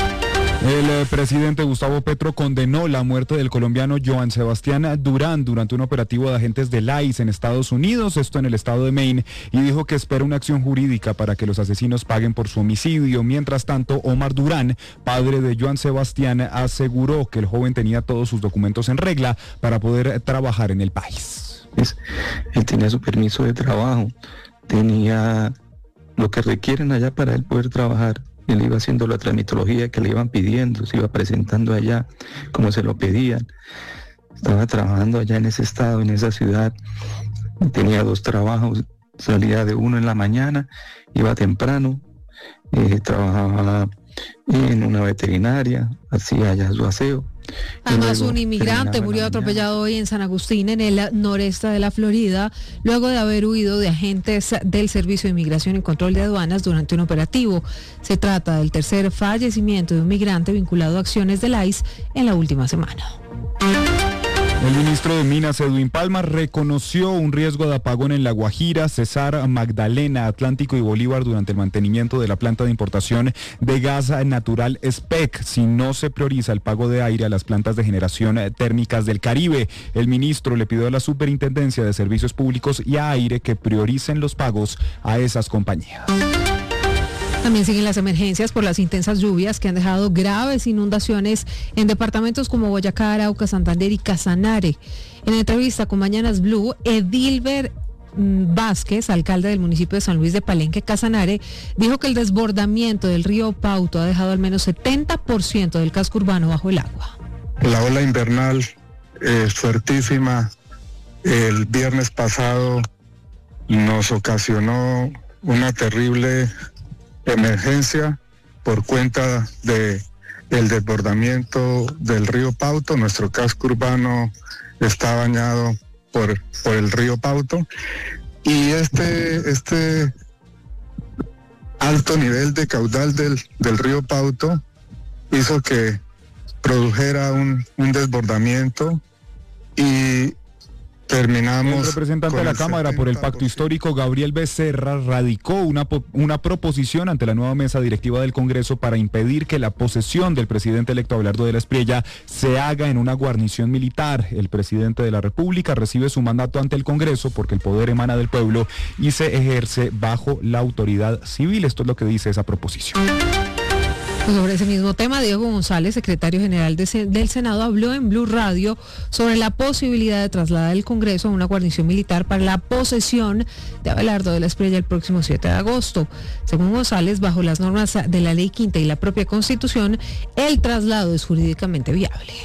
[SPEAKER 11] El eh, presidente Gustavo Petro condenó la muerte del colombiano Joan Sebastián Durán durante un operativo de agentes del I C E en Estados Unidos, esto en el estado de Maine, y dijo que espera una acción jurídica para que los asesinos paguen por su homicidio. Mientras tanto, Omar Durán, padre de Joan Sebastián, aseguró que el joven tenía todos sus documentos en regla para poder trabajar en el país.
[SPEAKER 16] Él tenía su permiso de trabajo, tenía lo que requieren allá para él poder trabajar. Él iba haciendo la tramitología que le iban pidiendo, se iba presentando allá como se lo pedían. Estaba trabajando allá en ese estado, en esa ciudad. Tenía dos trabajos, salía de uno en la mañana, iba temprano, eh, trabajaba en una veterinaria, hacía allá su aseo.
[SPEAKER 10] Además, un inmigrante murió atropellado hoy en San Agustín, en el noreste de la Florida, luego de haber huido de agentes del Servicio de Inmigración y Control de Aduanas durante un operativo. Se trata del tercer fallecimiento de un migrante vinculado a acciones del I C E en la última semana.
[SPEAKER 11] El ministro de Minas, Edwin Palma, reconoció un riesgo de apagón en La Guajira, Cesar, Magdalena, Atlántico y Bolívar durante el mantenimiento de la planta de importación de gas natural S P E C, si no se prioriza el pago de aire a las plantas de generación térmicas del Caribe. El ministro le pidió a la Superintendencia de Servicios Públicos y a Aire que prioricen los pagos a esas compañías.
[SPEAKER 10] También siguen las emergencias por las intensas lluvias que han dejado graves inundaciones en departamentos como Boyacá, Arauca, Santander y Casanare. En entrevista con Mañanas Blue, Edilber Vázquez, alcalde del municipio de San Luis de Palenque, Casanare, dijo que el desbordamiento del río Pauto ha dejado al menos setenta por ciento del casco urbano bajo el agua.
[SPEAKER 17] La ola invernal es fuertísima. El viernes pasado nos ocasionó una terrible emergencia por cuenta de el desbordamiento del río Pauto. Nuestro casco urbano está bañado por, por el río Pauto, y este, este alto nivel de caudal del, del río Pauto hizo que produjera un, un desbordamiento, y terminamos.
[SPEAKER 11] El representante de la Cámara por el Pacto Histórico, Gabriel Becerra, radicó una, una proposición ante la nueva mesa directiva del Congreso para impedir que la posesión del presidente electo Abelardo de la Espriella se haga en una guarnición militar. El presidente de la República recibe su mandato ante el Congreso porque el poder emana del pueblo y se ejerce bajo la autoridad civil. Esto es lo que dice esa proposición.
[SPEAKER 10] Sobre ese mismo tema, Diego González, secretario general de, del Senado, habló en Blue Radio sobre la posibilidad de trasladar el Congreso a una guarnición militar para la posesión de Abelardo de la Espriella el próximo siete de agosto. Según González, bajo las normas de la Ley Quinta y la propia Constitución, el traslado es jurídicamente viable.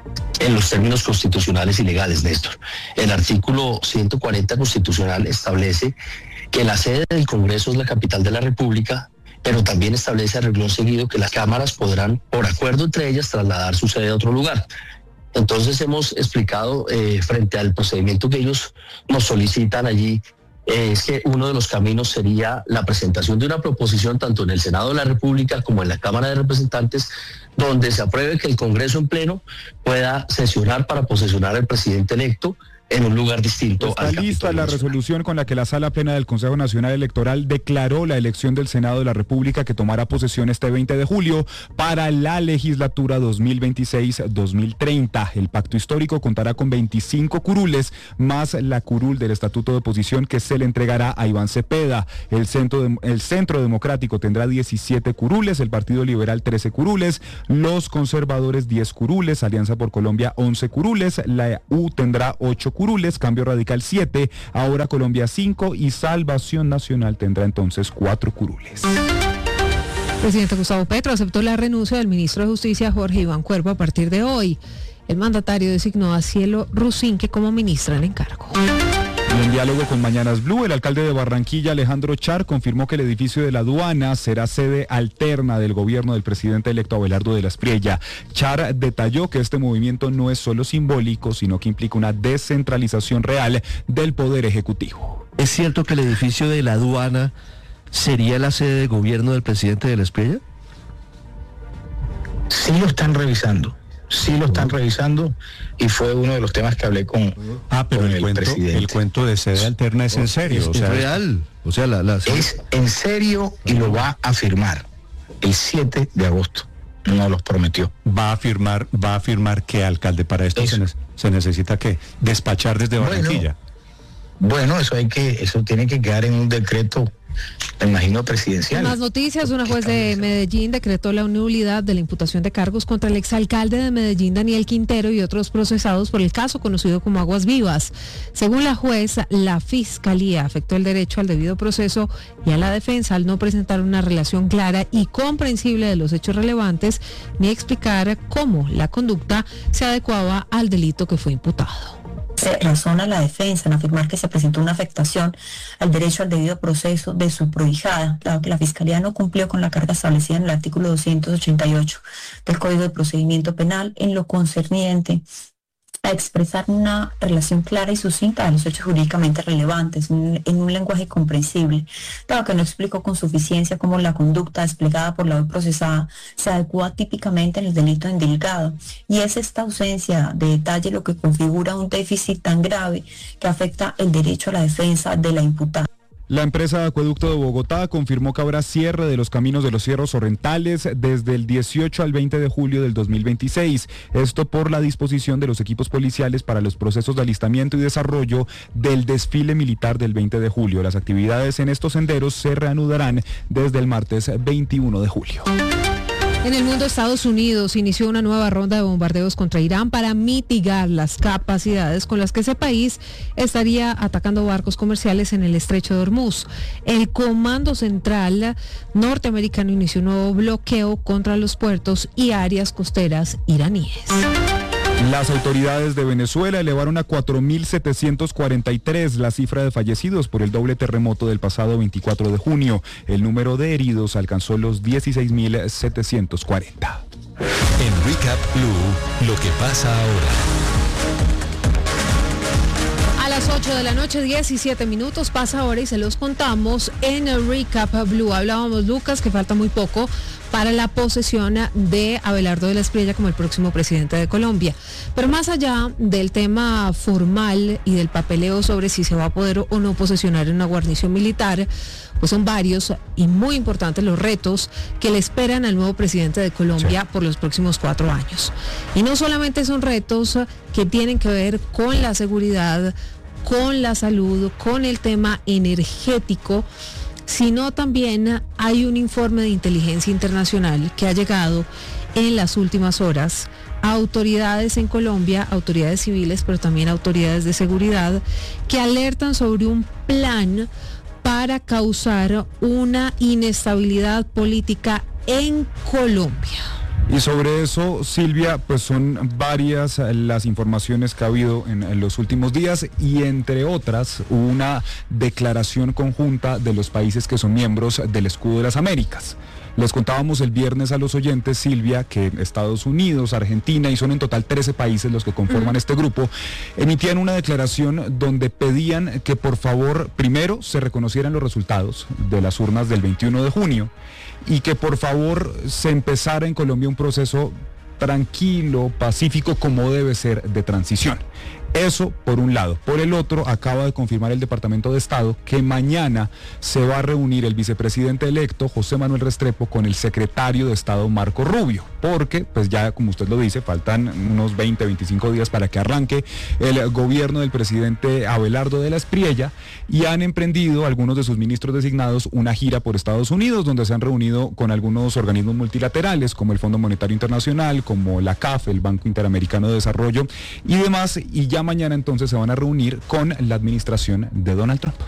[SPEAKER 18] en los términos constitucionales y legales, Néstor. El artículo ciento cuarenta constitucional establece que la sede del Congreso es la capital de la República, pero también establece a renglón seguido que las cámaras podrán, por acuerdo entre ellas, trasladar su sede a otro lugar. Entonces hemos explicado eh, frente al procedimiento que ellos nos solicitan allí, eh, es que uno de los caminos sería la presentación de una proposición tanto en el Senado de la República como en la Cámara de Representantes, donde se apruebe que el Congreso en pleno pueda sesionar para posesionar al presidente electo en un lugar distinto.
[SPEAKER 11] Está
[SPEAKER 18] al
[SPEAKER 11] lista la
[SPEAKER 18] Nacional.
[SPEAKER 11] resolución con la que la Sala Plena del Consejo Nacional Electoral declaró la elección del Senado de la República, que tomará posesión este veinte de julio para la legislatura dos mil veintiséis dos mil treinta. El pacto histórico contará con veinticinco curules más la curul del Estatuto de Oposición, que se le entregará a Iván Cepeda. El Centro, de, el Centro Democrático tendrá diecisiete curules, el Partido Liberal trece curules, los conservadores diez curules, Alianza por Colombia once curules, la U tendrá ocho curules, Cambio Radical siete, Ahora Colombia cinco y Salvación Nacional tendrá entonces cuatro curules.
[SPEAKER 10] El presidente Gustavo Petro aceptó la renuncia del ministro de Justicia Jorge Iván Cuervo a partir de hoy. El mandatario designó a Cielo Rusinque como ministra en encargo.
[SPEAKER 11] En diálogo con Mañanas Blue, el alcalde de Barranquilla, Alejandro Char, confirmó que el edificio de la aduana será sede alterna del gobierno del presidente electo Abelardo de la Espriella. Char detalló que este movimiento no es solo simbólico, sino que implica una descentralización real del poder ejecutivo.
[SPEAKER 19] ¿Es cierto que el edificio de la aduana sería la sede de gobierno del presidente de la Espriella?
[SPEAKER 20] Sí lo están revisando. Sí lo están revisando y fue uno de los temas que hablé con,
[SPEAKER 21] ah, pero
[SPEAKER 20] con
[SPEAKER 21] el,
[SPEAKER 20] el
[SPEAKER 21] cuento,
[SPEAKER 20] presidente.
[SPEAKER 21] El cuento de sede alterna es en serio.
[SPEAKER 19] Es,
[SPEAKER 21] o sea,
[SPEAKER 19] es real. O sea, la, la...
[SPEAKER 20] Es en serio y lo va a firmar el siete de agosto. No los prometió.
[SPEAKER 21] Va a firmar, va a firmar que, alcalde, para esto se, ne se necesita que despachar desde Barranquilla.
[SPEAKER 20] Bueno, bueno, eso hay que, eso tiene que quedar en un decreto, me imagino, presidencial.
[SPEAKER 10] En más noticias, una juez de Medellín decretó la nulidad de la imputación de cargos contra el exalcalde de Medellín, Daniel Quintero, y otros procesados por el caso conocido como Aguas Vivas. Según la juez, la fiscalía afectó el derecho al debido proceso y a la defensa al no presentar una relación clara y comprensible de los hechos relevantes, ni explicar cómo la conducta se adecuaba al delito que fue imputado.
[SPEAKER 22] Se razona la defensa en afirmar que se presentó una afectación al derecho al debido proceso de su prohijada, dado que la Fiscalía no cumplió con la carga establecida en el artículo doscientos ochenta y ocho del Código de Procedimiento Penal en lo concerniente a expresar una relación clara y sucinta de los hechos jurídicamente relevantes en, en un lenguaje comprensible, dado que no explicó con suficiencia cómo la conducta desplegada por la hoy procesada se adecua típicamente en el delito indilgado, y es esta ausencia de detalle lo que configura un déficit tan grave que afecta el derecho a la defensa de la imputada.
[SPEAKER 11] La empresa de Acueducto de Bogotá confirmó que habrá cierre de los caminos de los Cierros Sorrentales desde el dieciocho al veinte de julio del dos mil veintiséis. Esto por la disposición de los equipos policiales para los procesos de alistamiento y desarrollo del desfile militar del veinte de julio. Las actividades en estos senderos se reanudarán desde el martes veintiuno de julio.
[SPEAKER 10] En el mundo, Estados Unidos inició una nueva ronda de bombardeos contra Irán para mitigar las capacidades con las que ese país estaría atacando barcos comerciales en el estrecho de Hormuz. El Comando Central norteamericano inició un nuevo bloqueo contra los puertos y áreas costeras iraníes.
[SPEAKER 11] Las autoridades de Venezuela elevaron a cuatro mil setecientos cuarenta y tres la cifra de fallecidos por el doble terremoto del pasado veinticuatro de junio. El número de heridos alcanzó los dieciséis mil setecientos cuarenta.
[SPEAKER 3] En Recap Blue, lo que pasa ahora.
[SPEAKER 10] A las ocho de la noche, diecisiete minutos, pasa ahora y se los contamos en el Recap Blue. Hablábamos, Lucas, que falta muy poco para la posesión de Abelardo de la Espriella como el próximo presidente de Colombia. Pero más allá del tema formal y del papeleo sobre si se va a poder o no posesionar en una guarnición militar, pues son varios y muy importantes los retos que le esperan al nuevo presidente de Colombia sí. por los próximos cuatro años. Y no solamente son retos que tienen que ver con la seguridad, con la salud, con el tema energético, sino también hay un informe de inteligencia internacional que ha llegado en las últimas horas a autoridades en Colombia, autoridades civiles, pero también autoridades de seguridad, que alertan sobre un plan para causar una inestabilidad política en Colombia.
[SPEAKER 11] Y sobre eso, Silvia, pues son varias las informaciones que ha habido en, en los últimos días y entre otras una declaración conjunta de los países que son miembros del Escudo de las Américas. Les contábamos el viernes a los oyentes, Silvia, que Estados Unidos, Argentina, y son en total trece países los que conforman uh-huh. este grupo, emitían una declaración donde pedían que por favor, primero, se reconocieran los resultados de las urnas del veintiuno de junio y que por favor se empezara en Colombia un proceso tranquilo, pacífico, como debe ser, de transición. Eso por un lado. Por el otro, acaba de confirmar el Departamento de Estado que mañana se va a reunir el vicepresidente electo, José Manuel Restrepo, con el secretario de Estado, Marco Rubio, porque, pues ya como usted lo dice, faltan unos veinte, veinticinco días para que arranque el gobierno del presidente Abelardo de la Espriella, y han emprendido algunos de sus ministros designados una gira por Estados Unidos, donde se han reunido con algunos organismos multilaterales, como el Fondo Monetario Internacional, como la C A F, el Banco Interamericano de Desarrollo y demás, y ya mañana entonces se van a reunir con la administración de Donald Trump.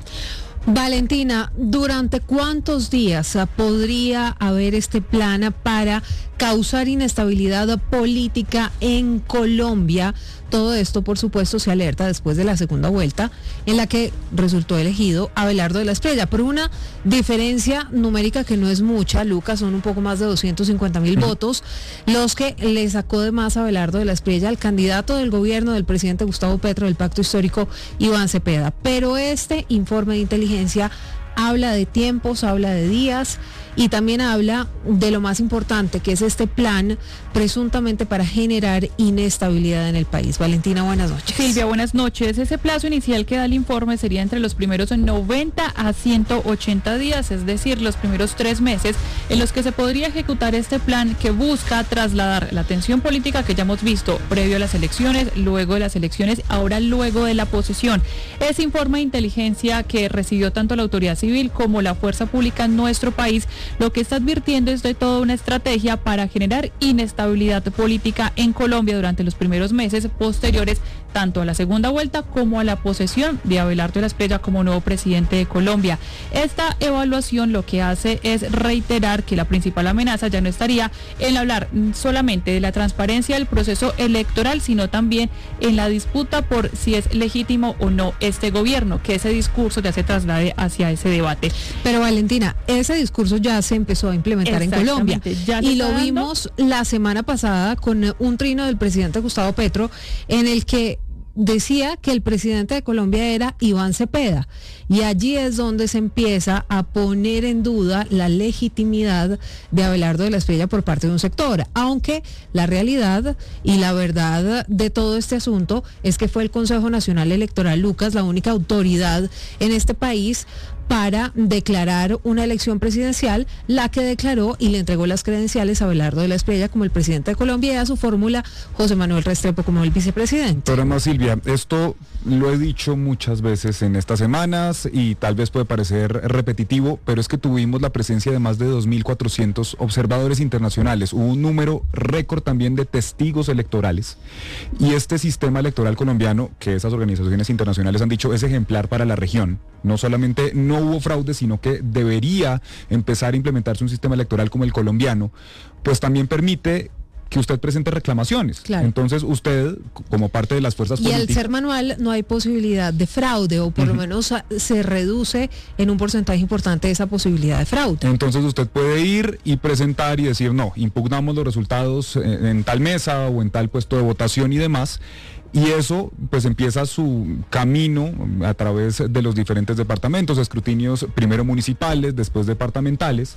[SPEAKER 10] Valentina, ¿durante cuántos días podría haber este plan para causar inestabilidad política en Colombia? Todo esto, por supuesto, se alerta después de la segunda vuelta en la que resultó elegido Abelardo de la Espriella, por una diferencia numérica que no es mucha, Lucas, son un poco más de doscientos cincuenta mil votos, los que le sacó de más a Abelardo de la Espriella al candidato del gobierno del presidente Gustavo Petro del Pacto Histórico, Iván Cepeda. Pero este informe de inteligencia habla de tiempos, habla de días y también habla de lo más importante, que es este plan presuntamente para generar inestabilidad en el país. Valentina, buenas noches.
[SPEAKER 1] Silvia, buenas noches. Ese plazo inicial que da el informe sería entre los primeros noventa a ciento ochenta días, es decir, los primeros tres meses en los que se podría ejecutar este plan que busca trasladar la tensión política que ya hemos visto previo a las elecciones, luego de las elecciones, ahora luego de la posesión. Ese informe de inteligencia que recibió tanto la autoridad civil como la fuerza pública en nuestro país, lo que está advirtiendo es de toda una estrategia para generar inestabilidad política en Colombia durante los primeros meses posteriores tanto a la segunda vuelta como a la posesión de Abelardo de la Espriella como nuevo presidente de Colombia. Esta evaluación lo que hace es reiterar que la principal amenaza ya no estaría en hablar solamente de la transparencia del proceso electoral, sino también en la disputa por si es legítimo o no este gobierno, que ese discurso ya se traslade hacia ese debate.
[SPEAKER 10] Pero Valentina, ese discurso ya se empezó a implementar en Colombia y lo dando... vimos la semana pasada con un trino del presidente Gustavo Petro en el que decía que el presidente de Colombia era Iván Cepeda, y allí es donde se empieza a poner en duda la legitimidad de Abelardo de la Espriella por parte de un sector, aunque la realidad y la verdad de todo este asunto es que fue el Consejo Nacional Electoral, Lucas, la única autoridad en este país para declarar una elección presidencial, la que declaró y le entregó las credenciales a Abelardo de la Espriella como el presidente de Colombia y a su fórmula José Manuel Restrepo como el vicepresidente.
[SPEAKER 11] Pero además, Silvia, esto lo he dicho muchas veces en estas semanas y tal vez puede parecer repetitivo, pero es que tuvimos la presencia de más de dos mil cuatrocientos observadores internacionales, hubo un número récord también de testigos electorales, y este sistema electoral colombiano, que esas organizaciones internacionales han dicho es ejemplar para la región, no solamente no hubo fraude, sino que debería empezar a implementarse un sistema electoral como el colombiano, pues también permite que usted presente reclamaciones. Claro. Entonces usted, como parte de las fuerzas políticas...
[SPEAKER 10] Y al ser manual no hay posibilidad de fraude, o por uh-huh. lo menos se reduce en un porcentaje importante esa posibilidad de fraude.
[SPEAKER 11] Entonces usted puede ir y presentar y decir, no, impugnamos los resultados en, en tal mesa o en tal puesto de votación y demás. Y eso pues empieza su camino a través de los diferentes departamentos, escrutinios primero municipales, después departamentales.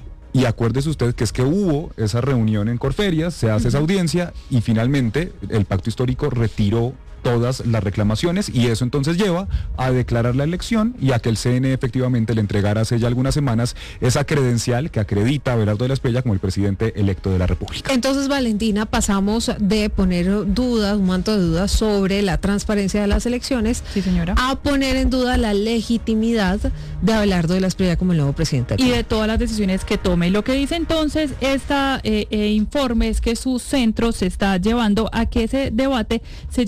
[SPEAKER 11] Y acuérdese usted que es que hubo esa reunión en Corferias, se hace esa audiencia y finalmente el Pacto Histórico retiró todas las reclamaciones y eso entonces lleva a declarar la elección y a que el C N E efectivamente le entregara hace ya algunas semanas esa credencial que acredita a Abelardo de la Espriella como el presidente electo de la República.
[SPEAKER 10] Entonces, Valentina, pasamos de poner dudas, un manto de dudas sobre la transparencia de las elecciones,
[SPEAKER 1] sí, señora,
[SPEAKER 10] a poner en duda la legitimidad de Abelardo de la Espriella como el nuevo presidente.
[SPEAKER 1] Y de todas las decisiones que tome. Lo que dice entonces este eh, eh, informe es que su centro se está llevando a que ese debate se llevaría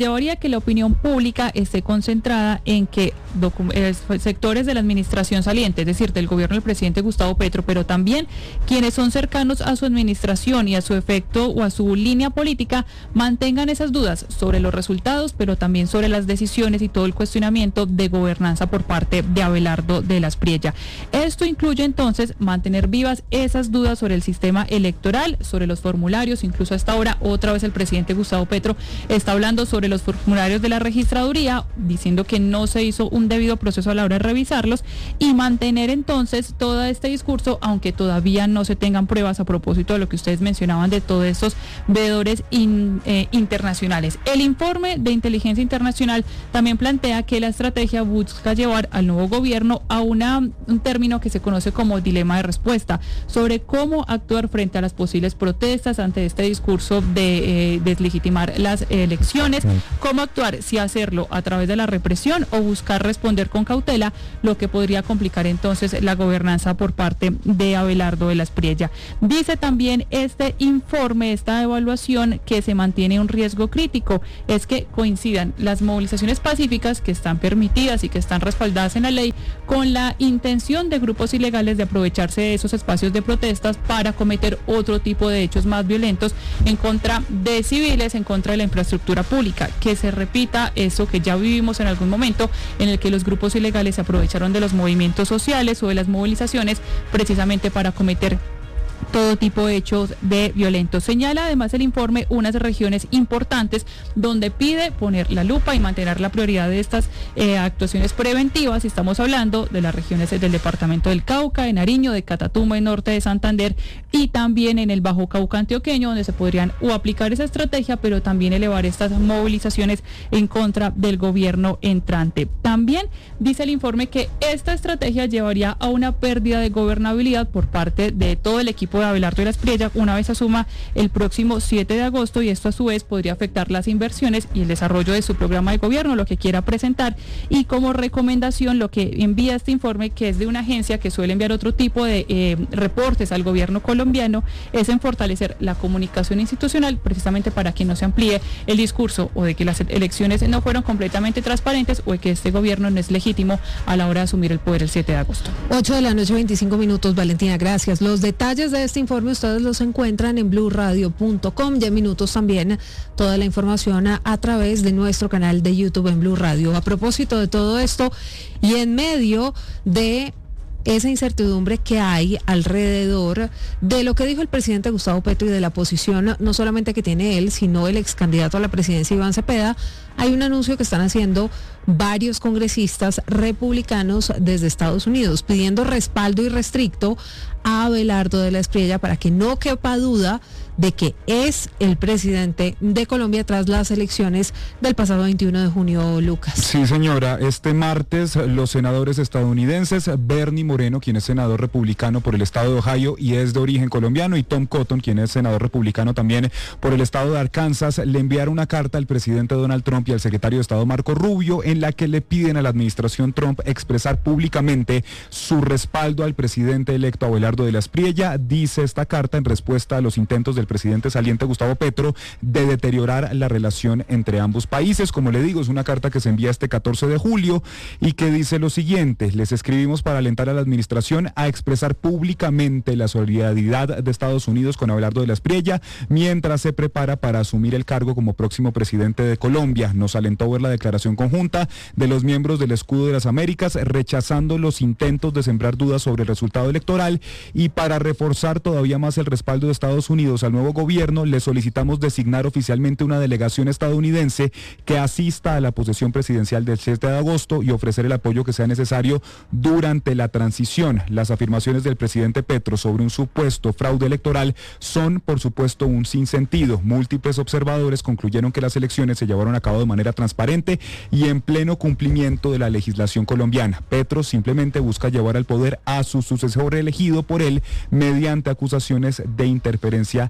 [SPEAKER 1] que la opinión pública esté concentrada en que eh, sectores de la administración saliente, es decir, del gobierno del presidente Gustavo Petro, pero también quienes son cercanos a su administración y a su efecto o a su línea política, mantengan esas dudas sobre los resultados, pero también sobre las decisiones y todo el cuestionamiento de gobernanza por parte de Abelardo de la Espriella. Esto incluye entonces mantener vivas esas dudas sobre el sistema electoral, sobre los formularios, incluso hasta ahora otra vez el presidente Gustavo Petro está hablando sobre los formularios de la registraduría, diciendo que no se hizo un debido proceso a la hora de revisarlos, y mantener entonces todo este discurso, aunque todavía no se tengan pruebas a propósito de lo que ustedes mencionaban de todos estos veedores in, eh, internacionales. El informe de inteligencia internacional también plantea que la estrategia busca llevar al nuevo gobierno a una, un término que se conoce como dilema de respuesta, sobre cómo actuar frente a las posibles protestas ante este discurso de eh, deslegitimar las elecciones, cómo actuar, si hacerlo a través de la represión o buscar responder con cautela, lo que podría complicar entonces la gobernanza por parte de Abelardo de la Espriella. Dice también este informe, esta evaluación, que se mantiene un riesgo crítico, es que coincidan las movilizaciones pacíficas que están permitidas y que están respaldadas en la ley con la intención de grupos ilegales de aprovecharse de esos espacios de protestas para cometer otro tipo de hechos más violentos en contra de civiles, en contra de la infraestructura pública, que se repita eso que ya vivimos en algún momento en el que los grupos ilegales se aprovecharon de los movimientos sociales o de las movilizaciones precisamente para cometer todo tipo de hechos de violentos. Señala además el informe unas regiones importantes donde pide poner la lupa y mantener la prioridad de estas eh, actuaciones preventivas. Estamos hablando de las regiones del departamento del Cauca, de Nariño, de Catatumbo, en norte de Santander, y también en el Bajo Cauca antioqueño, donde se podrían o aplicar esa estrategia, pero también elevar estas movilizaciones en contra del gobierno entrante. También dice el informe que esta estrategia llevaría a una pérdida de gobernabilidad por parte de todo el equipo de Abelardo de la Espriella una vez asuma el próximo siete de agosto, y esto a su vez podría afectar las inversiones y el desarrollo de su programa de gobierno, lo que quiera presentar. Y como recomendación, lo que envía este informe, que es de una agencia que suele enviar otro tipo de eh, reportes al gobierno colombiano, es en fortalecer la comunicación institucional, precisamente para que no se amplíe el discurso o de que las elecciones no fueron completamente transparentes o de que este gobierno no es legítimo a la hora de asumir el poder el siete de agosto.
[SPEAKER 10] ocho de la noche, veinticinco minutos, Valentina, gracias. Los detalles de este informe ustedes los encuentran en blue radio punto com, ya en minutos también toda la información a, a través de nuestro canal de YouTube en Blue Radio. A propósito de todo esto y en medio de esa incertidumbre que hay alrededor de lo que dijo el presidente Gustavo Petro y de la posición no solamente que tiene él, sino el ex candidato a la presidencia Iván Cepeda, hay un anuncio que están haciendo varios congresistas republicanos desde Estados Unidos, pidiendo respaldo irrestricto a Abelardo de la Espriella para que no quepa duda de que es el presidente de Colombia tras las elecciones del pasado veintiuno de junio, Lucas.
[SPEAKER 11] Sí, señora. Este martes los senadores estadounidenses, Bernie Moreno, quien es senador republicano por el estado de Ohio y es de origen colombiano, y Tom Cotton, quien es senador republicano también por el estado de Arkansas, le enviaron una carta al presidente Donald Trump y al secretario de Estado Marco Rubio, en la que le piden a la administración Trump expresar públicamente su respaldo al presidente electo Abelardo de la Espriella. Dice esta carta, en respuesta a los intentos del presidente saliente Gustavo Petro de deteriorar la relación entre ambos países. Como le digo, es una carta que se envía este catorce de julio y que dice lo siguiente: les escribimos para alentar a la administración a expresar públicamente la solidaridad de Estados Unidos con Abelardo de la Espriella mientras se prepara para asumir el cargo como próximo presidente de Colombia. Nos alentó ver la declaración conjunta de los miembros del Escudo de las Américas rechazando los intentos de sembrar dudas sobre el resultado electoral, y para reforzar todavía más el respaldo de Estados Unidos al nuevo gobierno, le solicitamos designar oficialmente una delegación estadounidense que asista a la posesión presidencial del siete de agosto y ofrecer el apoyo que sea necesario durante la transición. Las afirmaciones del presidente Petro sobre un supuesto fraude electoral son, por supuesto, un sinsentido. Múltiples observadores concluyeron que las elecciones se llevaron a cabo de manera transparente y en pleno cumplimiento de la legislación colombiana. Petro simplemente busca llevar al poder a su sucesor elegido por él mediante acusaciones de interferencia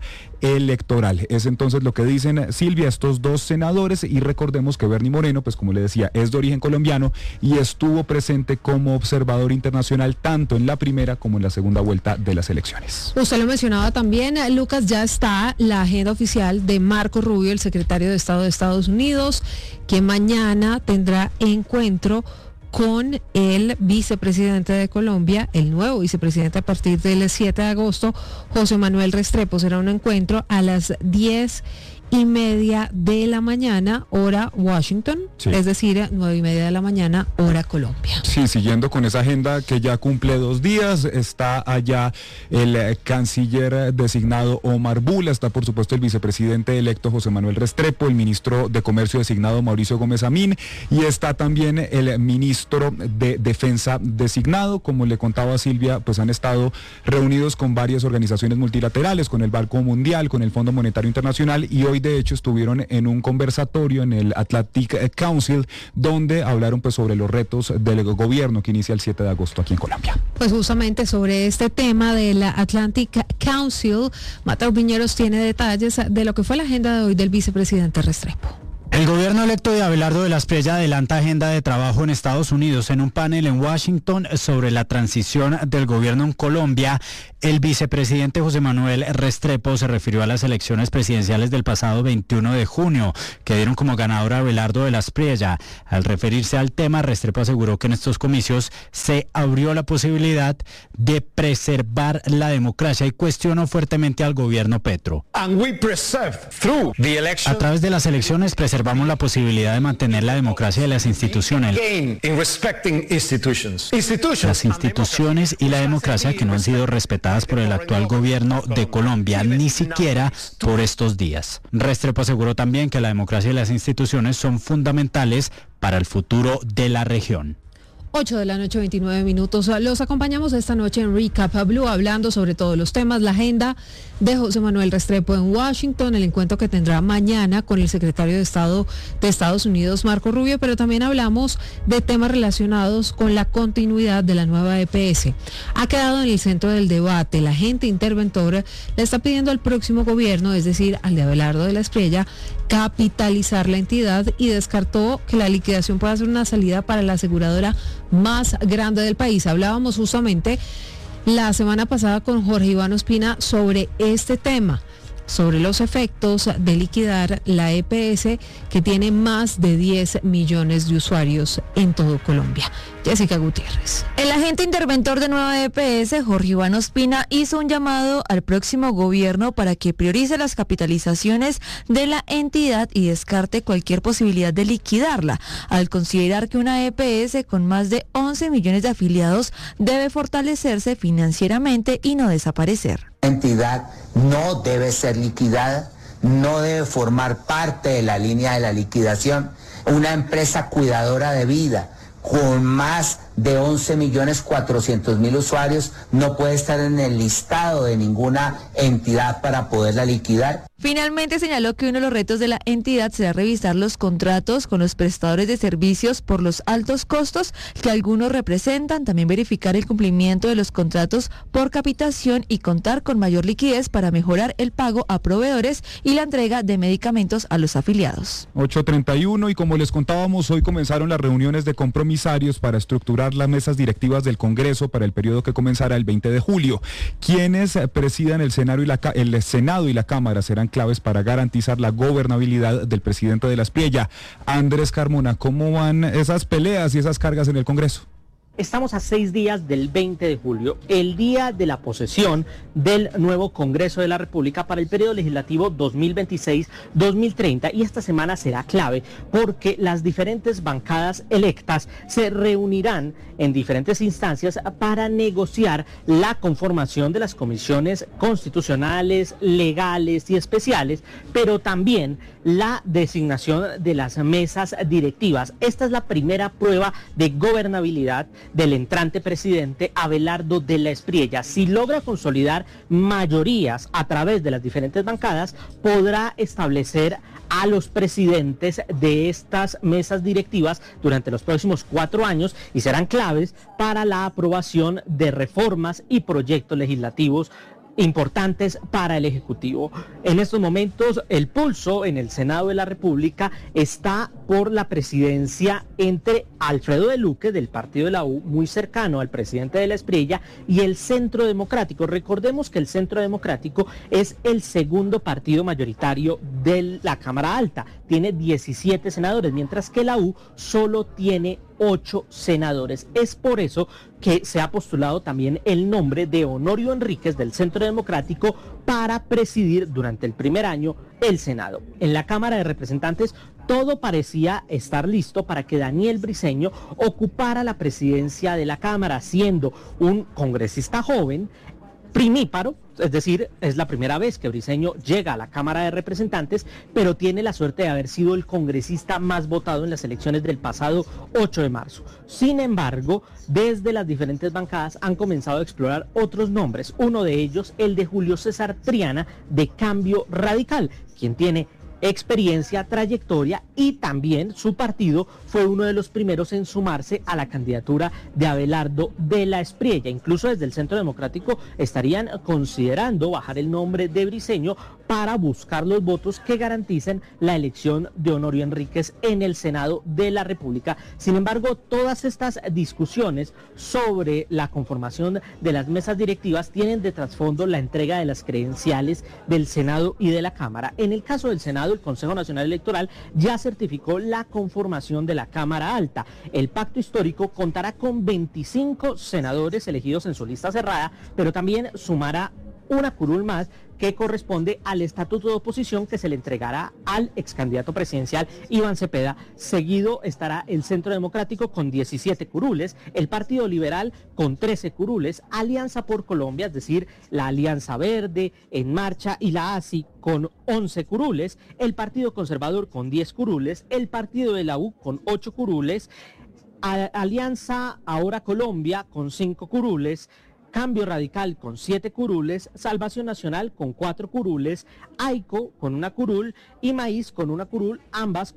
[SPEAKER 11] electoral. Es entonces lo que dicen, Silvia, estos dos senadores, y recordemos que Bernie Moreno, pues como le decía, es de origen colombiano y estuvo presente como observador internacional tanto en la primera como en la segunda vuelta de las elecciones.
[SPEAKER 10] Usted lo mencionaba también, Lucas, ya está la agenda oficial de Marco Rubio, el secretario de Estado de Estados Unidos, que mañana tendrá encuentro con el vicepresidente de Colombia, el nuevo vicepresidente a partir del siete de agosto, José Manuel Restrepo. Será un encuentro a las diez y media de la mañana, hora Washington, sí. Es decir, nueve y media de la mañana, hora Colombia.
[SPEAKER 11] Sí, siguiendo con esa agenda que ya cumple dos días, está allá el eh, canciller designado Omar Bula, está por supuesto el vicepresidente electo José Manuel Restrepo, el ministro de Comercio designado Mauricio Gómez Amín, y está también el ministro de Defensa designado. Como le contaba Silvia, pues han estado reunidos con varias organizaciones multilaterales, con el Banco Mundial, con el Fondo Monetario Internacional, y hoy de hecho estuvieron en un conversatorio en el Atlantic Council donde hablaron pues sobre los retos del gobierno que inicia el siete de agosto aquí en Colombia.
[SPEAKER 10] Pues justamente sobre este tema del Atlantic Council, Mateo Piñeros tiene detalles de lo que fue la agenda de hoy del vicepresidente Restrepo.
[SPEAKER 5] El gobierno electo de Abelardo de la Espriella adelanta agenda de trabajo en Estados Unidos. En un panel en Washington sobre la transición del gobierno en Colombia, el vicepresidente José Manuel Restrepo se refirió a las elecciones presidenciales del pasado veintiuno de junio, que dieron como ganador a Abelardo de la Espriella. Al referirse al tema, Restrepo aseguró que en estos comicios se abrió la posibilidad de preservar la democracia y cuestionó fuertemente al gobierno Petro. A través de las elecciones preservamos Vamos la posibilidad de mantener la democracia de las instituciones. Las instituciones y la democracia que no han sido respetadas por el actual gobierno de Colombia, ni siquiera por estos días. Restrepo aseguró también que la democracia y las instituciones son fundamentales para el futuro de la región.
[SPEAKER 10] ocho de la noche, veintinueve minutos. Los acompañamos esta noche en Recap Blue, hablando sobre todos los temas, la agenda de José Manuel Restrepo en Washington, el encuentro que tendrá mañana con el secretario de Estado de Estados Unidos, Marco Rubio, pero también hablamos de temas relacionados con la continuidad de la nueva E P S. Ha quedado en el centro del debate. La agente interventora le está pidiendo al próximo gobierno, es decir, al de Abelardo de la Espriella, capitalizar la entidad y descartó que la liquidación pueda ser una salida para la aseguradora más grande del país. Hablábamos justamente la semana pasada con Jorge Iván Ospina sobre este tema, sobre los efectos de liquidar la E P S, que tiene más de diez millones de usuarios en todo Colombia. Jessica Gutiérrez.
[SPEAKER 7] El agente interventor de nueva E P S, Jorge Iván Ospina, hizo un llamado al próximo gobierno para que priorice las capitalizaciones de la entidad y descarte cualquier posibilidad de liquidarla, al considerar que una E P S con más de once millones de afiliados debe fortalecerse financieramente y no desaparecer.
[SPEAKER 23] La entidad no debe ser liquidada, no debe formar parte de la línea de la liquidación. Una empresa cuidadora de vida con más de once millones cuatrocientos mil usuarios no puede estar en el listado de ninguna entidad para poderla liquidar.
[SPEAKER 7] Finalmente señaló que uno de los retos de la entidad será revisar los contratos con los prestadores de servicios por los altos costos que algunos representan, también verificar el cumplimiento de los contratos por capitación y contar con mayor liquidez para mejorar el pago a proveedores y la entrega de medicamentos a los afiliados.
[SPEAKER 11] ocho treinta y uno, y como les contábamos, hoy comenzaron las reuniones de compromisarios para estructurar las mesas directivas del Congreso para el periodo que comenzará el veinte de julio. Quienes presidan el Senado y la, el Senado y la Cámara serán claves para garantizar la gobernabilidad del presidente de la Espriella. Andrés Carmona, ¿cómo van esas peleas y esas cargas en el Congreso?
[SPEAKER 24] Estamos a seis días del veinte de julio, el día de la posesión del nuevo Congreso de la República para el periodo legislativo dos mil veintiséis dos mil treinta, y esta semana será clave porque las diferentes bancadas electas se reunirán en diferentes instancias para negociar la conformación de las comisiones constitucionales, legales y especiales, pero también la designación de las mesas directivas. Esta es la primera prueba de gobernabilidad del entrante presidente Abelardo de la Espriella. Si logra consolidar mayorías a través de las diferentes bancadas, podrá establecer a los presidentes de estas mesas directivas durante los próximos cuatro años y serán claves para la aprobación de reformas y proyectos legislativos importantes para el Ejecutivo. En estos momentos el pulso en el Senado de la República está por la presidencia entre Alfredo de Luque del partido de la U, muy cercano al presidente de la Espriella, y el Centro Democrático. Recordemos que el Centro Democrático es el segundo partido mayoritario de la Cámara Alta, tiene diecisiete senadores, mientras que la U solo tiene ocho senadores. Es por eso que se ha postulado también el nombre de Honorio Enríquez del Centro Democrático para presidir durante el primer año el Senado. En la Cámara de Representantes todo parecía estar listo para que Daniel Briceño ocupara la presidencia de la Cámara, siendo un congresista joven, primíparo, es decir, es la primera vez que Briceño llega a la Cámara de Representantes, pero tiene la suerte de haber sido el congresista más votado en las elecciones del pasado ocho de marzo. Sin embargo, desde las diferentes bancadas han comenzado a explorar otros nombres, uno de ellos el de Julio César Triana de Cambio Radical, quien tiene experiencia, trayectoria, y también su partido fue uno de los primeros en sumarse a la candidatura de Abelardo de la Espriella. Incluso desde el Centro Democrático estarían considerando bajar el nombre de Briceño para buscar los votos que garanticen la elección de Honorio Enríquez en el Senado de la República. Sin embargo, todas estas discusiones sobre la conformación de las mesas directivas tienen de trasfondo la entrega de las credenciales del Senado y de la Cámara. En el caso del Senado, el Consejo Nacional Electoral ya certificó la conformación de la Cámara Alta. El pacto histórico contará con veinticinco senadores elegidos en su lista cerrada, pero también sumará una curul más que corresponde al estatuto de oposición que se le entregará al ex candidato presidencial Iván Cepeda. Seguido estará el Centro Democrático con diecisiete curules, el Partido Liberal con trece curules, Alianza por Colombia, es decir, la Alianza Verde, En Marcha y la A S I con once curules, el Partido Conservador con diez curules, el Partido de la U con ocho curules, Alianza Ahora Colombia con cinco curules, Cambio Radical con siete curules, Salvación Nacional con cuatro curules, AICO con una curul y Maíz con una curul, ambas